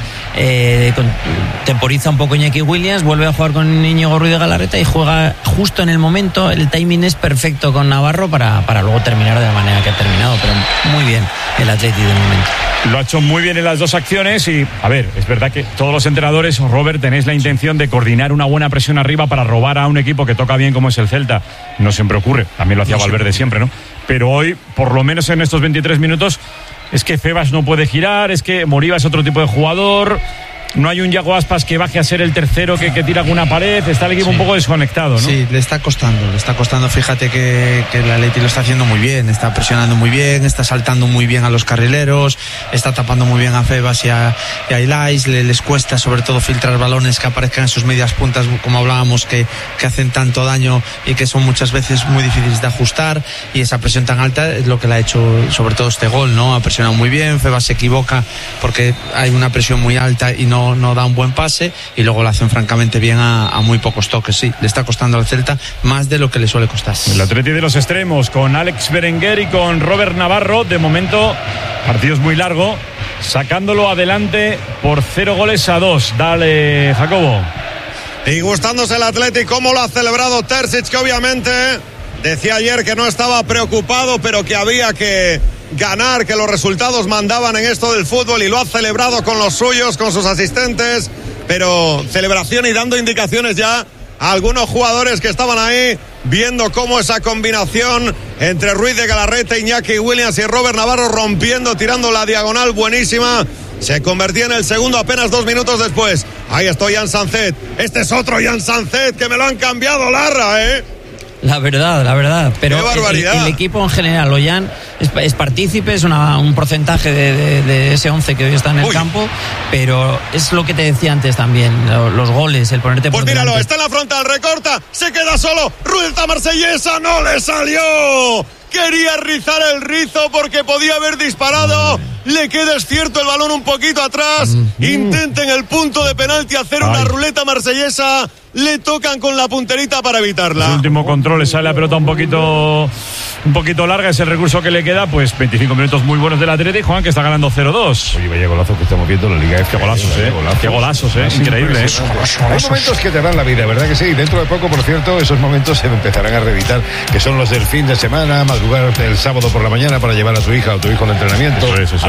Temporiza un poco Iñaki Williams, vuelve a jugar con Íñigo Ruiz de Galarreta y juega justo en el momento. El timing es perfecto con Navarro para luego terminar de la manera que ha terminado, pero muy bien el Atleti de momento. Lo ha hecho muy bien en las 2 acciones y, a ver, es verdad que todos los entrenadores, Robert, tenéis la intención de coordinar una buena presión arriba para robar a un equipo que toca bien como es el Celta. No siempre ocurre, también lo hacía Valverde siempre, ¿no? Pero hoy, por lo menos en estos 23 minutos, es que Febas no puede girar, es que Moriba es otro tipo de jugador. No hay un Yago Aspas que baje a ser el tercero que tira alguna pared. Está el equipo un poco desconectado, ¿no? Sí, le está costando. Fíjate que el Atleti lo está haciendo muy bien. Está presionando muy bien, está saltando muy bien a los carrileros, está tapando muy bien a Febas y a Ilais. Les cuesta sobre todo filtrar balones que aparezcan en sus medias puntas, como hablábamos, que hacen tanto daño y que son muchas veces muy difíciles de ajustar. Y esa presión tan alta es lo que le ha hecho sobre todo este gol, ¿no? Ha presionado muy bien. Febas se equivoca porque hay una presión muy alta y no da un buen pase, y luego lo hacen francamente bien a muy pocos toques. Sí, le está costando al Celta más de lo que le suele costar. El Atleti de los extremos con Alex Berenguer y con Robert Navarro, de momento partidos muy largo, sacándolo adelante por 0-2. Dale, Jacobo. Y gustándose el Atleti, cómo lo ha celebrado Terzic, que obviamente decía ayer que no estaba preocupado, pero que había que ganar, que los resultados mandaban en esto del fútbol, y lo ha celebrado con los suyos, con sus asistentes, pero celebración y dando indicaciones ya a algunos jugadores que estaban ahí, viendo cómo esa combinación entre Ruiz de Galarreta, Iñaki Williams y Robert Navarro rompiendo, tirando la diagonal buenísima, se convertía en el segundo apenas 2 minutos después. Ahí está Jan Sanzet. Este es otro Jan Sanzet que me lo han cambiado, Larra, La verdad, pero el equipo en general, Ollán es partícipe, es un porcentaje de ese 11 que hoy está en el campo, pero es lo que te decía antes también, los goles, el ponerte por delante. Míralo, está en la frontal, recorta, se queda solo, Ruiz marsellesa, no le salió. Quería rizar el rizo porque podía haber disparado. Le queda, es cierto, el balón un poquito atrás. Intenta en el punto de penalti hacer una ruleta marsellesa. Le tocan con la punterita para evitarla. El último control, le sale la pelota un poquito larga, es el recurso que le queda. Pues 25 minutos muy buenos del Atlético, Juan, que está ganando 0-2. Oye, vaya golazo que estamos viendo en la Liga F. Qué golazos, es increíble. Hay momentos que te dan la vida, ¿verdad que sí? Dentro de poco, por cierto, esos momentos se empezarán a reeditar, que son los del fin de semana, madrugar el sábado por la mañana para llevar a tu hija o tu hijo al entrenamiento. Eso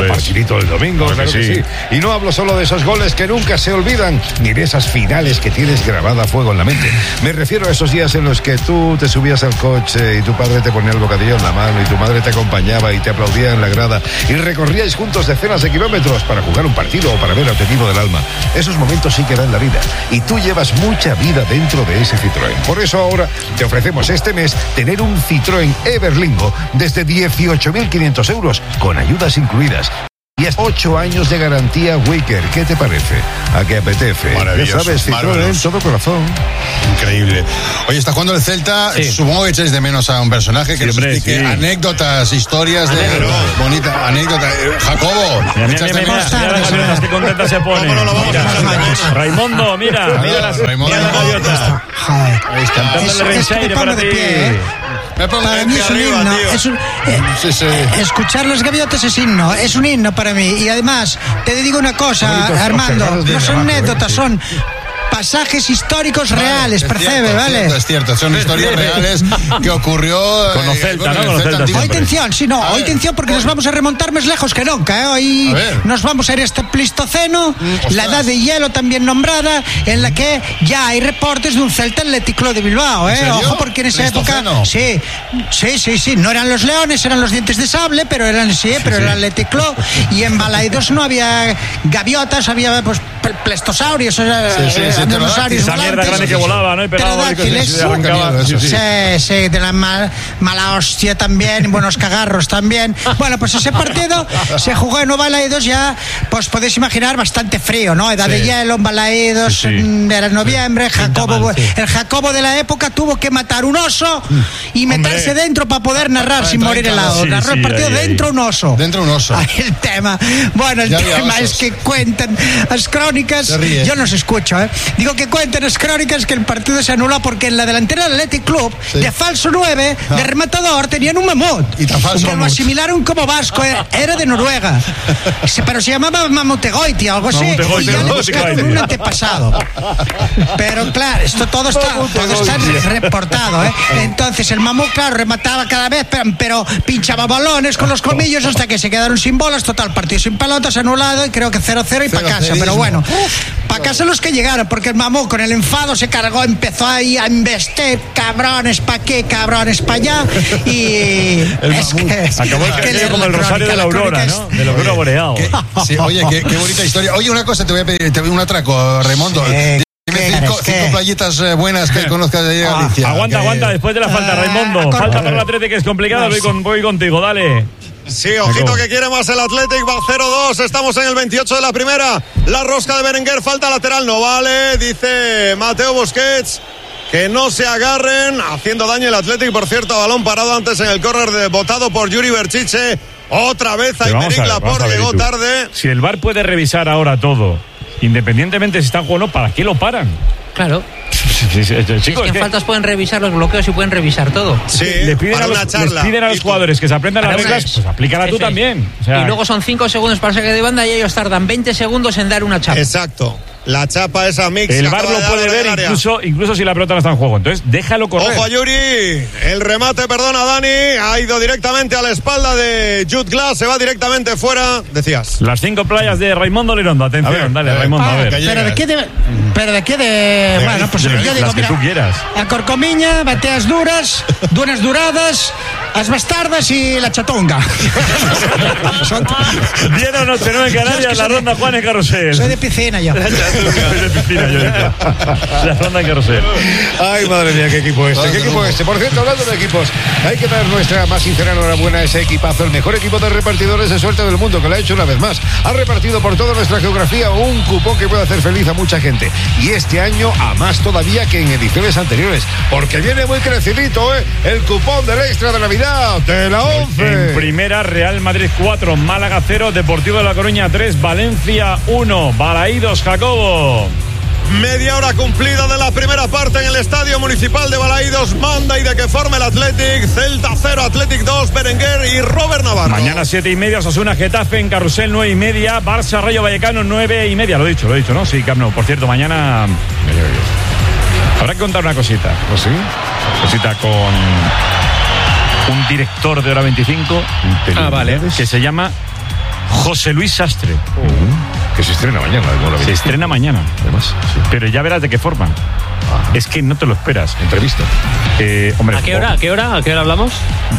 partidito del domingo, claro que sí. Y no hablo solo de esos goles que nunca se olvidan, ni de esas finales que tienes grabada a fuego en la mente. Me refiero a esos días en los que tú te subías al coche y tu padre te ponía el bocadillo en la mano y tu madre te acompañaba y te aplaudía en la grada y recorríais juntos decenas de kilómetros para jugar un partido o para ver al equipo del alma. Esos momentos sí que dan la vida y tú llevas mucha vida dentro de ese Citroën. Por eso ahora te ofrecemos este mes tener un Citroën Everlingo desde 18.500 euros con ayudas incluidas. Y hasta 8 años de garantía Wicker. ¿Qué te parece? ¿A qué apetece? Maravilloso. Ya sabes, Citroën en todo corazón. Increíble. Oye, está jugando el Celta. Sí. Supongo que echáis de menos a un personaje que nos explique anécdotas, historias de bonita anécdota. Jacobo. Mira, qué contenta se pone. ¿Cómo no lo vamos a hacer? Raimundo, mira las gaviotas. Ahí está. Cantándole Renchaire para ti. Para mí es un himno. Escuchar las gaviotas es himno. Es un himno para mí. Y además, te digo una cosa, Armando. No son anécdotas, son pasajes históricos reales, percebe, ¿vale? Es cierto, son historias reales que ocurrió con Celta, ¿no? Con Celta. Hoy atención, porque nos vamos a remontar más lejos que nunca, ¿eh? Hoy nos vamos a ir a este Pleistoceno, la edad de hielo también nombrada, en la que ya hay reportes de un Celta Athletic Club de Bilbao, ¿eh? Ojo, porque en esa época, sí, no eran los leones, eran los dientes de sable, pero eran pero era el Athletic Club, y en Balaidos no había gaviotas, había pues plestosaurios, dinosaurios esa mierda grande que volaba, ¿no? Y pegaba sí, de la mala hostia también, buenos cagarros también. Bueno, pues ese partido se jugó en Balaidos ya, pues podéis imaginar, bastante frío, ¿no? Edad de hielo en Balaidos, era noviembre, el Jacobo de la época tuvo que matar un oso y meterse dentro para poder narrar sin morir helado. Narró el partido dentro un oso. Ahí el tema. Bueno, el tema es que cuentan las crónicas, yo no os escucho, digo que cuenten las crónicas que el partido se anuló porque en la delantera del Athletic Club, de falso 9, de rematador, tenían un mamut. Que lo asimilaron como vasco, era de Noruega. Pero se llamaba Mamutegoiti, algo así. Y ya le buscaron un antepasado. Pero claro, esto todo está reportado, Entonces el mamut, claro, remataba cada vez, pero pinchaba balones con los colmillos hasta que se quedaron sin bolas. Total, partido sin pelotas, anulado, y creo que 0-0 y para casa. Pero bueno, para casa los que llegaron, porque el mamú con el enfado se cargó, empezó ahí a investir, cabrones pa' aquí, cabrones pa' allá, y es que acabó como el rosario de la aurora, ¿no? De la aurora boreal. Oye, qué bonita historia. Oye, una cosa, te voy a pedir un atraco, Raimundo. Dime cinco playitas buenas que conozcas de Galicia. Aguanta, después de la falta, Raimundo. Falta para el Athletic, que es complicado, voy contigo, dale. Sí, ojito que quiere más el Athletic, va 0-2, estamos en el 28 de la primera, la rosca de Berenguer, falta lateral, no vale, dice Mateo Busquets, que no se agarren, haciendo daño el Athletic, por cierto, balón parado antes en el córner botado por Yuri Berchiche, otra vez Aymeric Laporte, llegó tarde. Si el VAR puede revisar ahora todo, independientemente si están jugando o no, ¿para qué lo paran? Claro. Chicos, en faltas pueden revisar los bloqueos y pueden revisar todo. Sí, les piden a los jugadores que se aprendan las reglas, pues aplícala tú también. O sea, y luego son 5 segundos para saque de banda y ellos tardan 20 segundos en dar una chapa. Exacto. La chapa esa mix. El VAR lo puede ver incluso si la pelota no está en juego. Entonces, déjalo correr. Ojo a Yuri. El remate, perdona, Dani. Ha ido directamente a la espalda de Jude Glass. Se va directamente fuera. Decías. Las 5 playas de Raimundo Lirondo. Atención, dale, Raimundo, a ver. Pero de qué de bueno, pues yo digo, mira, tú quieras. A Corcomiña, bateas duras, dunas duradas, as bastardas y la chatonga. 10 o noche, 9 en Canarias, la ronda Juan en Carrusel. Soy de piscina yo. La ronda en Carrusel. Ay, madre mía, qué equipo este. ¿Qué equipo este? Por cierto, hablando de equipos, hay que dar nuestra más sincera enhorabuena a ese equipazo, el mejor equipo de repartidores de suerte del mundo, que lo ha hecho una vez más. Ha repartido por toda nuestra geografía un cupón que puede hacer feliz a mucha gente. Y este año a más todavía que en ediciones anteriores, porque viene muy crecidito, el cupón del extra de Navidad de la 11. En primera, Real Madrid 4, Málaga 0, Deportivo de La Coruña 3, Valencia 1, Balaidos, Jacobo. Media hora cumplida de la primera parte en el Estadio Municipal de Balaidos. Manda y de qué forma el Athletic. Celta 0, Athletic 2, Berenguer y Robert Navarro. Mañana 7:30, Osasuna, Getafe en Carrusel 9:30, Barça, Rayo Vallecano 9:30. Lo he dicho, ¿no? Sí, Camp Nou. Por cierto, mañana habrá que contar una cosita. ¿Oh, sí? Cosita con un director de Hora 25. Vale. Que se llama José Luis Sastre. Que se estrena mañana. Se estrena mañana, además. Sí. Pero ya verás de qué forma. Es que no te lo esperas. Entrevista. Hombre, ¿A qué hora hablamos?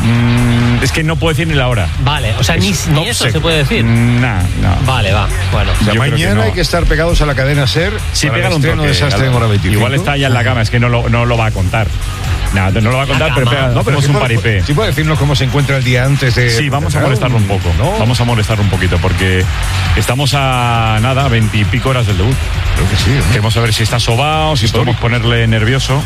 Es que no puedo decir ni la hora. Vale, o sea, ni eso se puede decir. No. Vale, va. Bueno. O sea, mañana hay que estar pegados a la cadena SER. Sí, para pega el un estreno toque, de Sastre en hora 25. Igual está ya en la cama, es que no lo va a contar. Nada, no lo va a contar, pero hacemos un paripé. ¿Sí puede decirnos cómo se encuentra el día antes de...? Sí, vamos a molestarlo un poco, ¿no? Vamos a molestarlo un poquito, porque estamos a 20 y pico horas del debut. Creo que sí, ¿no? Queremos saber si está sobao, si podemos ponerle nervioso.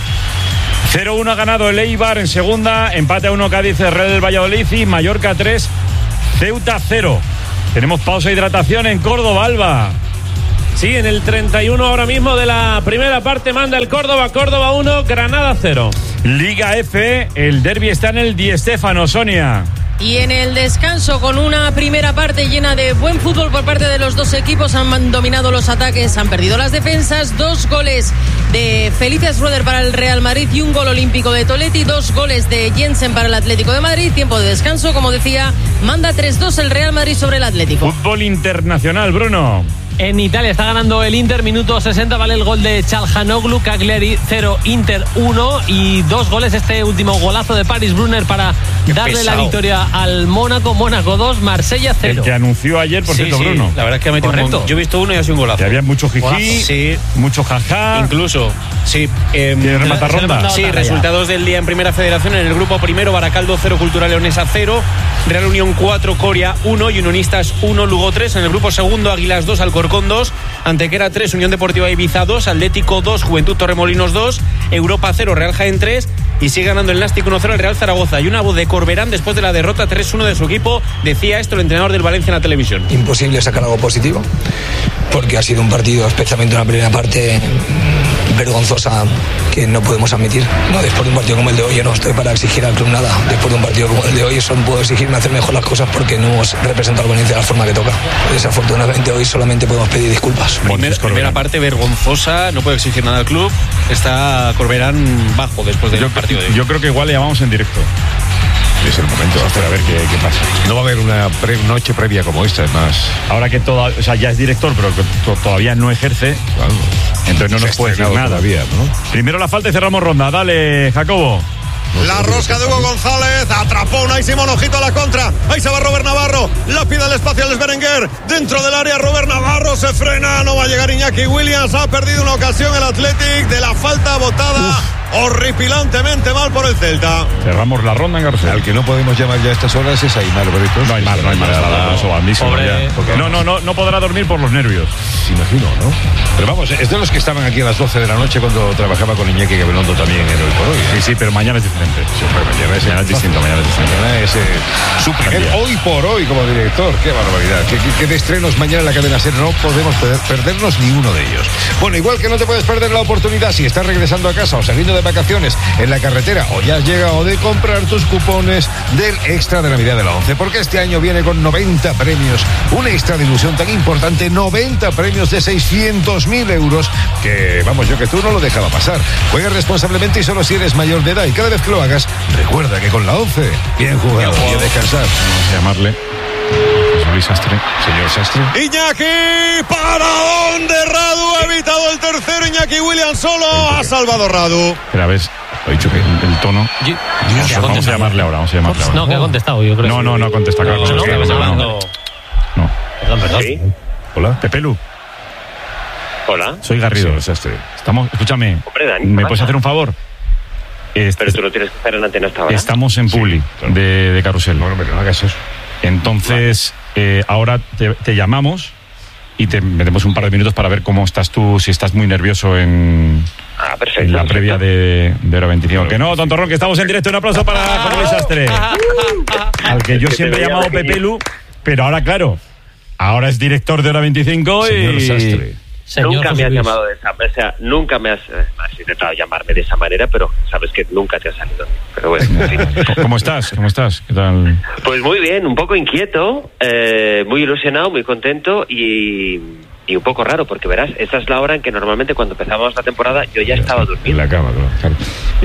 0-1 ha ganado el Eibar en segunda, empate a 1 Cádiz, Real del Valladolid y Mallorca 3, Ceuta 0. Tenemos pausa e hidratación en Córdoba, Alba. Sí, en el 31 ahora mismo de la primera parte manda el Córdoba 1, Granada 0. Liga F, el derbi está en el Di Stéfano, Sonia. Y en el descanso, con una primera parte llena de buen fútbol por parte de los dos equipos, han dominado los ataques, han perdido las defensas. 2 goles de Felipe Schroeder para el Real Madrid y un gol olímpico de Toletti. 2 goles de Jensen para el Atlético de Madrid. Tiempo de descanso, como decía, manda 3-2 el Real Madrid sobre el Atlético. Fútbol internacional, Bruno. En Italia está ganando el Inter, minuto 60, vale el gol de Çalhanoğlu, Cagliari 0, Inter 1 y 2 goles, este último golazo de Paris Brunner para darle la victoria al Mónaco, Mónaco 2, Marsella 0. El que anunció ayer, por cierto, Bruno. La verdad es que ha metido un gol. Yo he visto uno y ha sido un golazo. Que había mucho jiji, mucho jajá. Incluso, sí. ¿Tiene remata ronda? Sí, resultados del día en Primera Federación. En el grupo primero, Baracaldo 0, Cultural Leonesa 0, Real Unión 4, Coria 1 y Unionistas 1, Lugo 3. En el grupo segundo, Águilas 2, Alcorcón 2, Antequera 3, Unión Deportiva Ibiza 2, Atlético 2, Juventud Torremolinos 2, Europa 0, Real Jaén 3 y sigue ganando el Nástic 1-0 el Real Zaragoza. Y una voz de Corberán después de la derrota 3-1 de su equipo. Decía esto el entrenador del Valencia en la televisión. Imposible sacar algo positivo, porque ha sido un partido, especialmente una primera parte vergonzosa, que no podemos admitir. No, después de un partido como el de hoy, yo no estoy para exigir al club nada. Después de un partido como el de hoy, solo puedo exigirme hacer mejor las cosas porque no hemos representado al Valencia de la forma que toca. Desafortunadamente hoy solamente podemos pedir disculpas. Primera parte vergonzosa, no puedo exigir nada al club. Está Corberán bajo después del partido de hoy. Yo creo que igual le llamamos en directo. Es el momento, a ver qué pasa. No va a haber una noche previa como esta, además. Ahora que ya es director, pero que todavía no ejerce, claro. Entonces no nos puede decir nada. Todavía, ¿no? Primero la falta y cerramos ronda. Dale, Jacobo. La rosca de Hugo González, atrapó Unai Simón, ojito a la contra, ahí se va Robert Navarro, la pide el espacio al Berenguer, dentro del área Robert Navarro se frena, no va a llegar Iñaki Williams, ha perdido una ocasión el Athletic de la falta botada. Horripilantemente mal por el Celta. Cerramos la ronda en García. Al que no podemos llamar ya a estas horas es Aimar Bretos. No hay más. No podrá dormir por los nervios. Imagino, ¿no? Pero vamos, es de los que estaban aquí a las 12 de la noche cuando trabajaba con Iñaki Gabilondo también en Hoy por Hoy. Sí, pero mañana es diferente. Mañana es distinto. Mañana es su primer Hoy por Hoy como director. Qué barbaridad. Qué de estrenos mañana en la cadena SER. No podemos perdernos ni uno de ellos. Bueno, igual que no te puedes perder la oportunidad si estás regresando a casa o saliendo de vacaciones en la carretera o ya has llegado de comprar tus cupones del extra de Navidad de la 11, porque este año viene con 90 premios, un extra de ilusión tan importante, 90 premios de 600.000 euros, que vamos, yo que tú no lo dejaba pasar. Juega responsablemente y solo si eres mayor de edad, y cada vez que lo hagas, recuerda que con la 11, bien jugado y a descansar. Vamos a llamarle Luis Sastre. Señor Sastre. Iñaki, ¿para dónde Radu? Ha evitado el tercero, Iñaki Williams solo, ha salvado Radu. Pero a ver, he dicho que el tono. Vamos a llamarle ahora, No, que ha contestado, yo creo. No ha contestado. No. Perdón. ¿Sí? Hola, Pepelu. Hola. Soy Garrido. Sastre. Escúchame. Hombre, Dani, ¿me puedes hacer un favor? Pero tú no tienes que estar en la antena hasta ahora. Estamos en Publi de Carrusel. Bueno, pero no hagas eso. Entonces, ahora te llamamos y te metemos un par de minutos para ver cómo estás tú, si estás muy nervioso en la previa de Hora 25. Que no, tontorrón, que estamos en directo. Un aplauso para Luis Sastre. Al que yo siempre he llamado Pepelu, pero ahora, claro, ahora es director de Hora 25 Señor Sastre. Nunca me has llamado de esa manera, o sea, nunca me has intentado llamarme de esa manera, pero sabes que nunca te ha salido. Pero bueno, en fin. ¿Cómo estás? ¿Qué tal? Pues muy bien, un poco inquieto, muy ilusionado, muy contento y y un poco raro, porque verás, esa es la hora en que normalmente cuando empezábamos la temporada yo ya estaba durmiendo. En la cama, claro.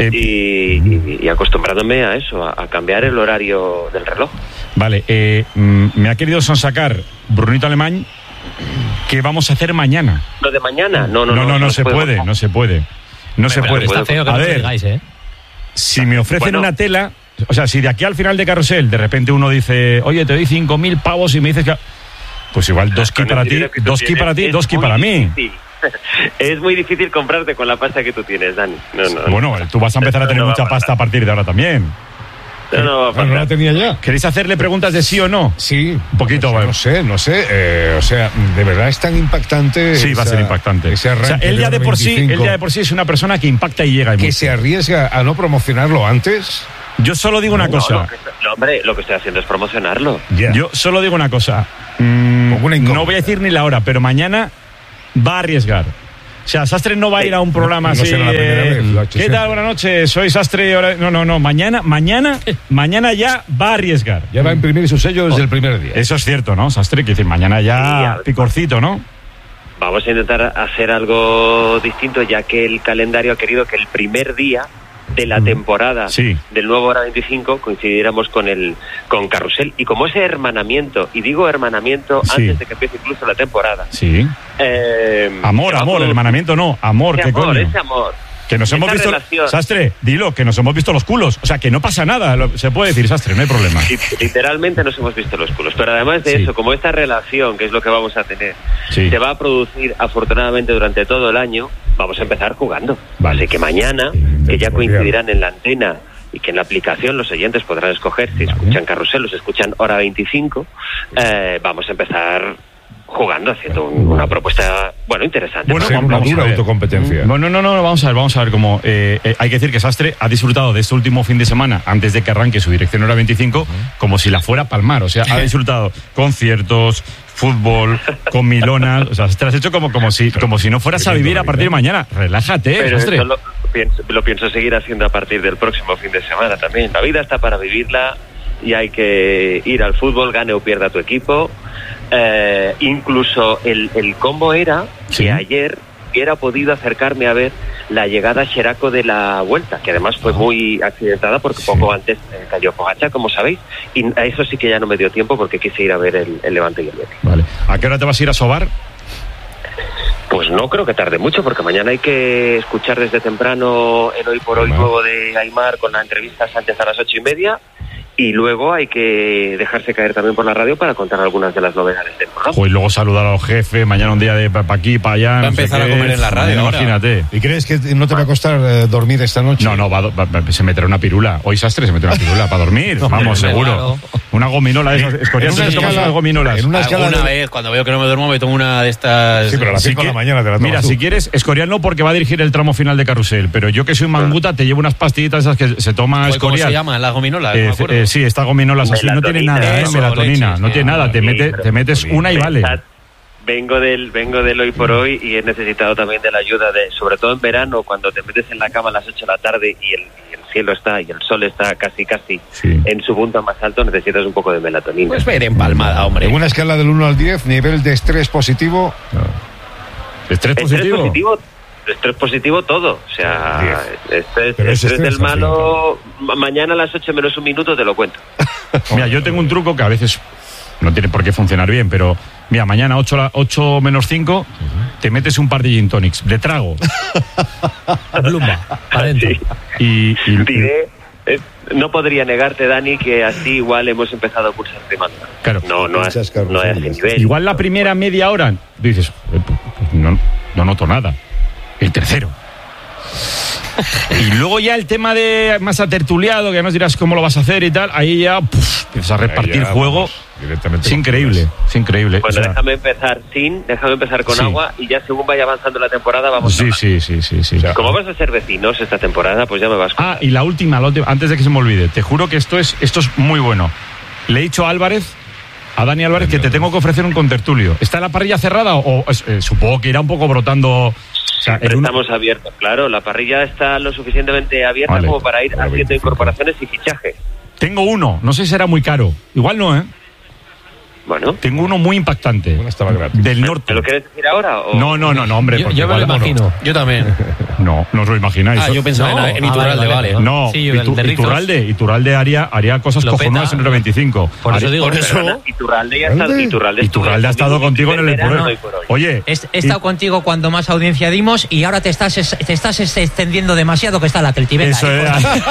Y acostumbrándome a eso, a cambiar el horario del reloj. Vale, me ha querido sonsacar Brunito Alemán que vamos a hacer mañana. ¿Lo de mañana? No se puede. No se puede. Está feo que a no ver, digáis, si me ofrecen una tela, o sea, si de aquí al final de Carrusel de repente uno dice, oye, te doy 5.000 pavos y me dices que... Pues igual 2K para ti, 2K para ti, 2K para mí. Es muy difícil comprarte con la pasta que tú tienes, Dani. Bueno, tú vas a empezar a tener mucha pasta a partir de ahora también. No la tenía ya. ¿Queréis hacerle preguntas de sí o no? Sí. Un poquito, no sé. O sea, de verdad es tan impactante. Sí, va a ser impactante. Ese arranque, o sea, él ya de por sí es una persona que impacta y llega. Que se arriesga a no promocionarlo antes. Yo solo digo una cosa. Hombre, lo que estoy haciendo es promocionarlo. Yo solo digo una cosa. No voy a decir ni la hora, pero mañana va a arriesgar. O sea, Sastre no va a ir a un programa así. ¿Qué tal? Buenas noches, soy Sastre. No. Mañana ya va a arriesgar. Ya va a imprimir su sello desde el primer día. Eso es cierto, ¿no, Sastre? Que decir, mañana ya picorcito, ¿no? Vamos a intentar hacer algo distinto, ya que el calendario ha querido que el primer día de la temporada del nuevo Hora 25 coincidiéramos con Carrusel, y como ese hermanamiento, y digo hermanamiento antes de que empiece incluso la temporada. Amor, hermanamiento no, amor, ¿qué coño? Ese amor. Que nos hemos visto, Sastre, dilo, que nos hemos visto los culos. O sea, que no pasa nada, se puede decir, Sastre, no hay problema. Literalmente nos hemos visto los culos. Pero además de eso, como esta relación, que es lo que vamos a tener, se va a producir afortunadamente durante todo el año, vamos a empezar jugando. Así que mañana, que ya coincidirán en la antena y que en la aplicación los oyentes podrán escoger si escuchan Carrusel o si escuchan Hora 25, vamos a empezar jugando, haciendo una propuesta, interesante. Una dura autocompetencia. No, vamos a ver cómo... hay que decir que Sastre ha disfrutado de este último fin de semana, antes de que arranque su dirección Hora 25, como si la fuera a palmar. O sea, ha disfrutado conciertos, fútbol, comilonas. O sea, te has hecho como si no fueras a vivir a partir de mañana. Relájate, Sastre. Lo pienso seguir haciendo a partir del próximo fin de semana también. La vida está para vivirla y hay que ir al fútbol, gane o pierda tu equipo. Incluso el combo era que ayer hubiera podido acercarme a ver la llegada a Xeraco de la Vuelta, que además fue muy accidentada porque poco antes cayó Pogačar, como sabéis, y a eso sí que ya no me dio tiempo porque quise ir a ver el Levante y el Betis. Vale. ¿A qué hora te vas a ir a sobar? Pues no creo que tarde mucho, porque mañana hay que escuchar desde temprano el Hoy por Hoy nuevo de Aimar con la entrevista a Sánchez a las 8:30. Y luego hay que dejarse caer también por la radio para contar algunas de las novedades del programa. Y luego saludar a los jefes, mañana un día de para aquí, para allá. Va a empezar a comer en la radio. Imagínate. ¿Y crees que no te va a costar dormir esta noche? No, se meterá una pirula. Hoy Sastre se meterá una pirula para dormir. Vamos, seguro. Claro. Una gominola de esas. Escorial, gominolas. Una vez, cuando veo que no me duermo, me tomo una de estas. Sí, pero a las 5 de la mañana te la tomas. Mira, si quieres, Escorial no, porque va a dirigir el tramo final de Carrusel. Pero yo que soy manguta, te llevo unas pastillitas esas que se toma Escorial. ¿Cómo se llama? ¿La gominola? Sí, esta gominola. Así no tiene nada, melatonina, no tiene nada, te metes una y vale. Vengo del Hoy por Hoy y he necesitado también de la ayuda sobre todo en verano, cuando te metes en la cama a las 8 de la tarde y el cielo está y el sol está casi en su punto más alto, necesitas un poco de melatonina. Pues ver empalmada, hombre. En una escala del 1 al 10, nivel de estrés positivo. ¿Estrés positivo? Estrés positivo todo, o sea, estrés del malo. Mañana a las 8 menos un minuto te lo cuento. Mira, yo tengo un truco que a veces no tiene por qué funcionar bien, pero mira, mañana 8 menos 5 te metes un par de gin tonics de trago. Plumba, adentro. Diré, no podría negarte, Dani, que así igual hemos empezado a cursar de manga. Claro. No es a ese nivel. Igual la primera media hora dices, no noto nada. El tercero. Y luego ya el tema de más atertuliado, que además dirás cómo lo vas a hacer y tal, ahí ya empiezas a repartir juego. Es increíble. Bueno, o sea, déjame empezar con agua y ya según vaya avanzando la temporada vamos sí. Como vas a ser vecinos esta temporada, pues ya me vas con... Y la última, antes de que se me olvide, te juro que esto es muy bueno. Le he dicho a Dani Álvarez, que te tengo que ofrecer un contertulio. ¿Está la parrilla cerrada o supongo que irá un poco brotando? O sea, estamos abiertos, claro. La parrilla está lo suficientemente abierta como para ir haciendo incorporaciones y fichajes. Tengo uno, no sé si será muy caro. Igual no, ¿eh? Bueno. Tengo uno muy impactante. Del norte. ¿Te lo quieres decir ahora? O... No, hombre. Yo me lo imagino. Yo también. No os lo imagináis. Yo pensaba en Iturralde, vale. No, sí, Iturralde haría cosas cojonudas en el 25. Por eso digo, Iturralde ha estado contigo en el programa. Oye, he estado contigo cuando más audiencia dimos y ahora te estás extendiendo demasiado, que está la Celtibeta. Eso es.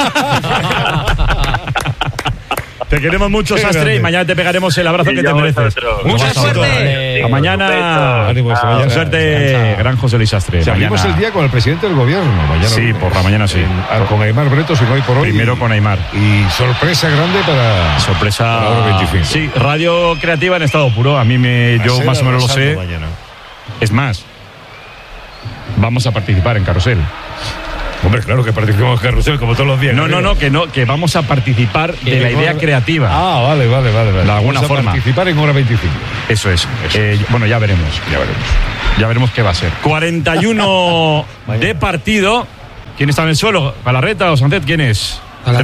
Te queremos mucho, Sastre, y mañana te pegaremos el abrazo que te mereces. ¡Mucha suerte! A mañana. Suerte, gran José Luis Sastre. Abrimos el día con el presidente del gobierno. Mañana sí, por la mañana sí. Con Aimar Bretos y hoy por hoy. Primero con Aimar. Y sorpresa grande para. Sorpresa. Para Hora 25. Sí, radio creativa en estado puro. A mí yo más o menos lo sé. Mañana. Es más, vamos a participar en Carrusel. Hombre, claro que participamos en Carrusel como todos los días. Que vamos a participar de la idea creativa. Vale. De alguna forma. Participar en Hora 25. Eso es. Bueno, ya veremos. Ya veremos qué va a ser. 41 de partido. ¿Quién está en el suelo? ¿Galarreta o Sancet? ¿Quién es?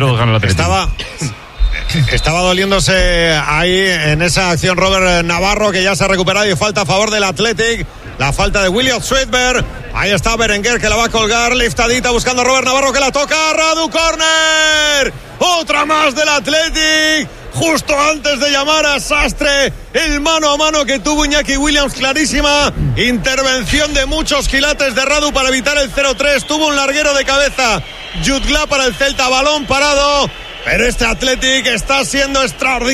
Estaba doliéndose ahí en esa acción Robert Navarro, que ya se ha recuperado y falta a favor del Athletic. La falta de William Sweetberg. Ahí está Berenguer, que la va a colgar, liftadita buscando a Robert Navarro, que la toca. Radu, córner. Otra más del Athletic. Justo antes de llamar a Sastre, el mano a mano que tuvo Iñaki Williams, clarísima. Intervención de muchos quilates de Radu para evitar el 0-3. Tuvo un larguero de cabeza Jutgla para el Celta, balón parado. Pero este Athletic está siendo extraordinario.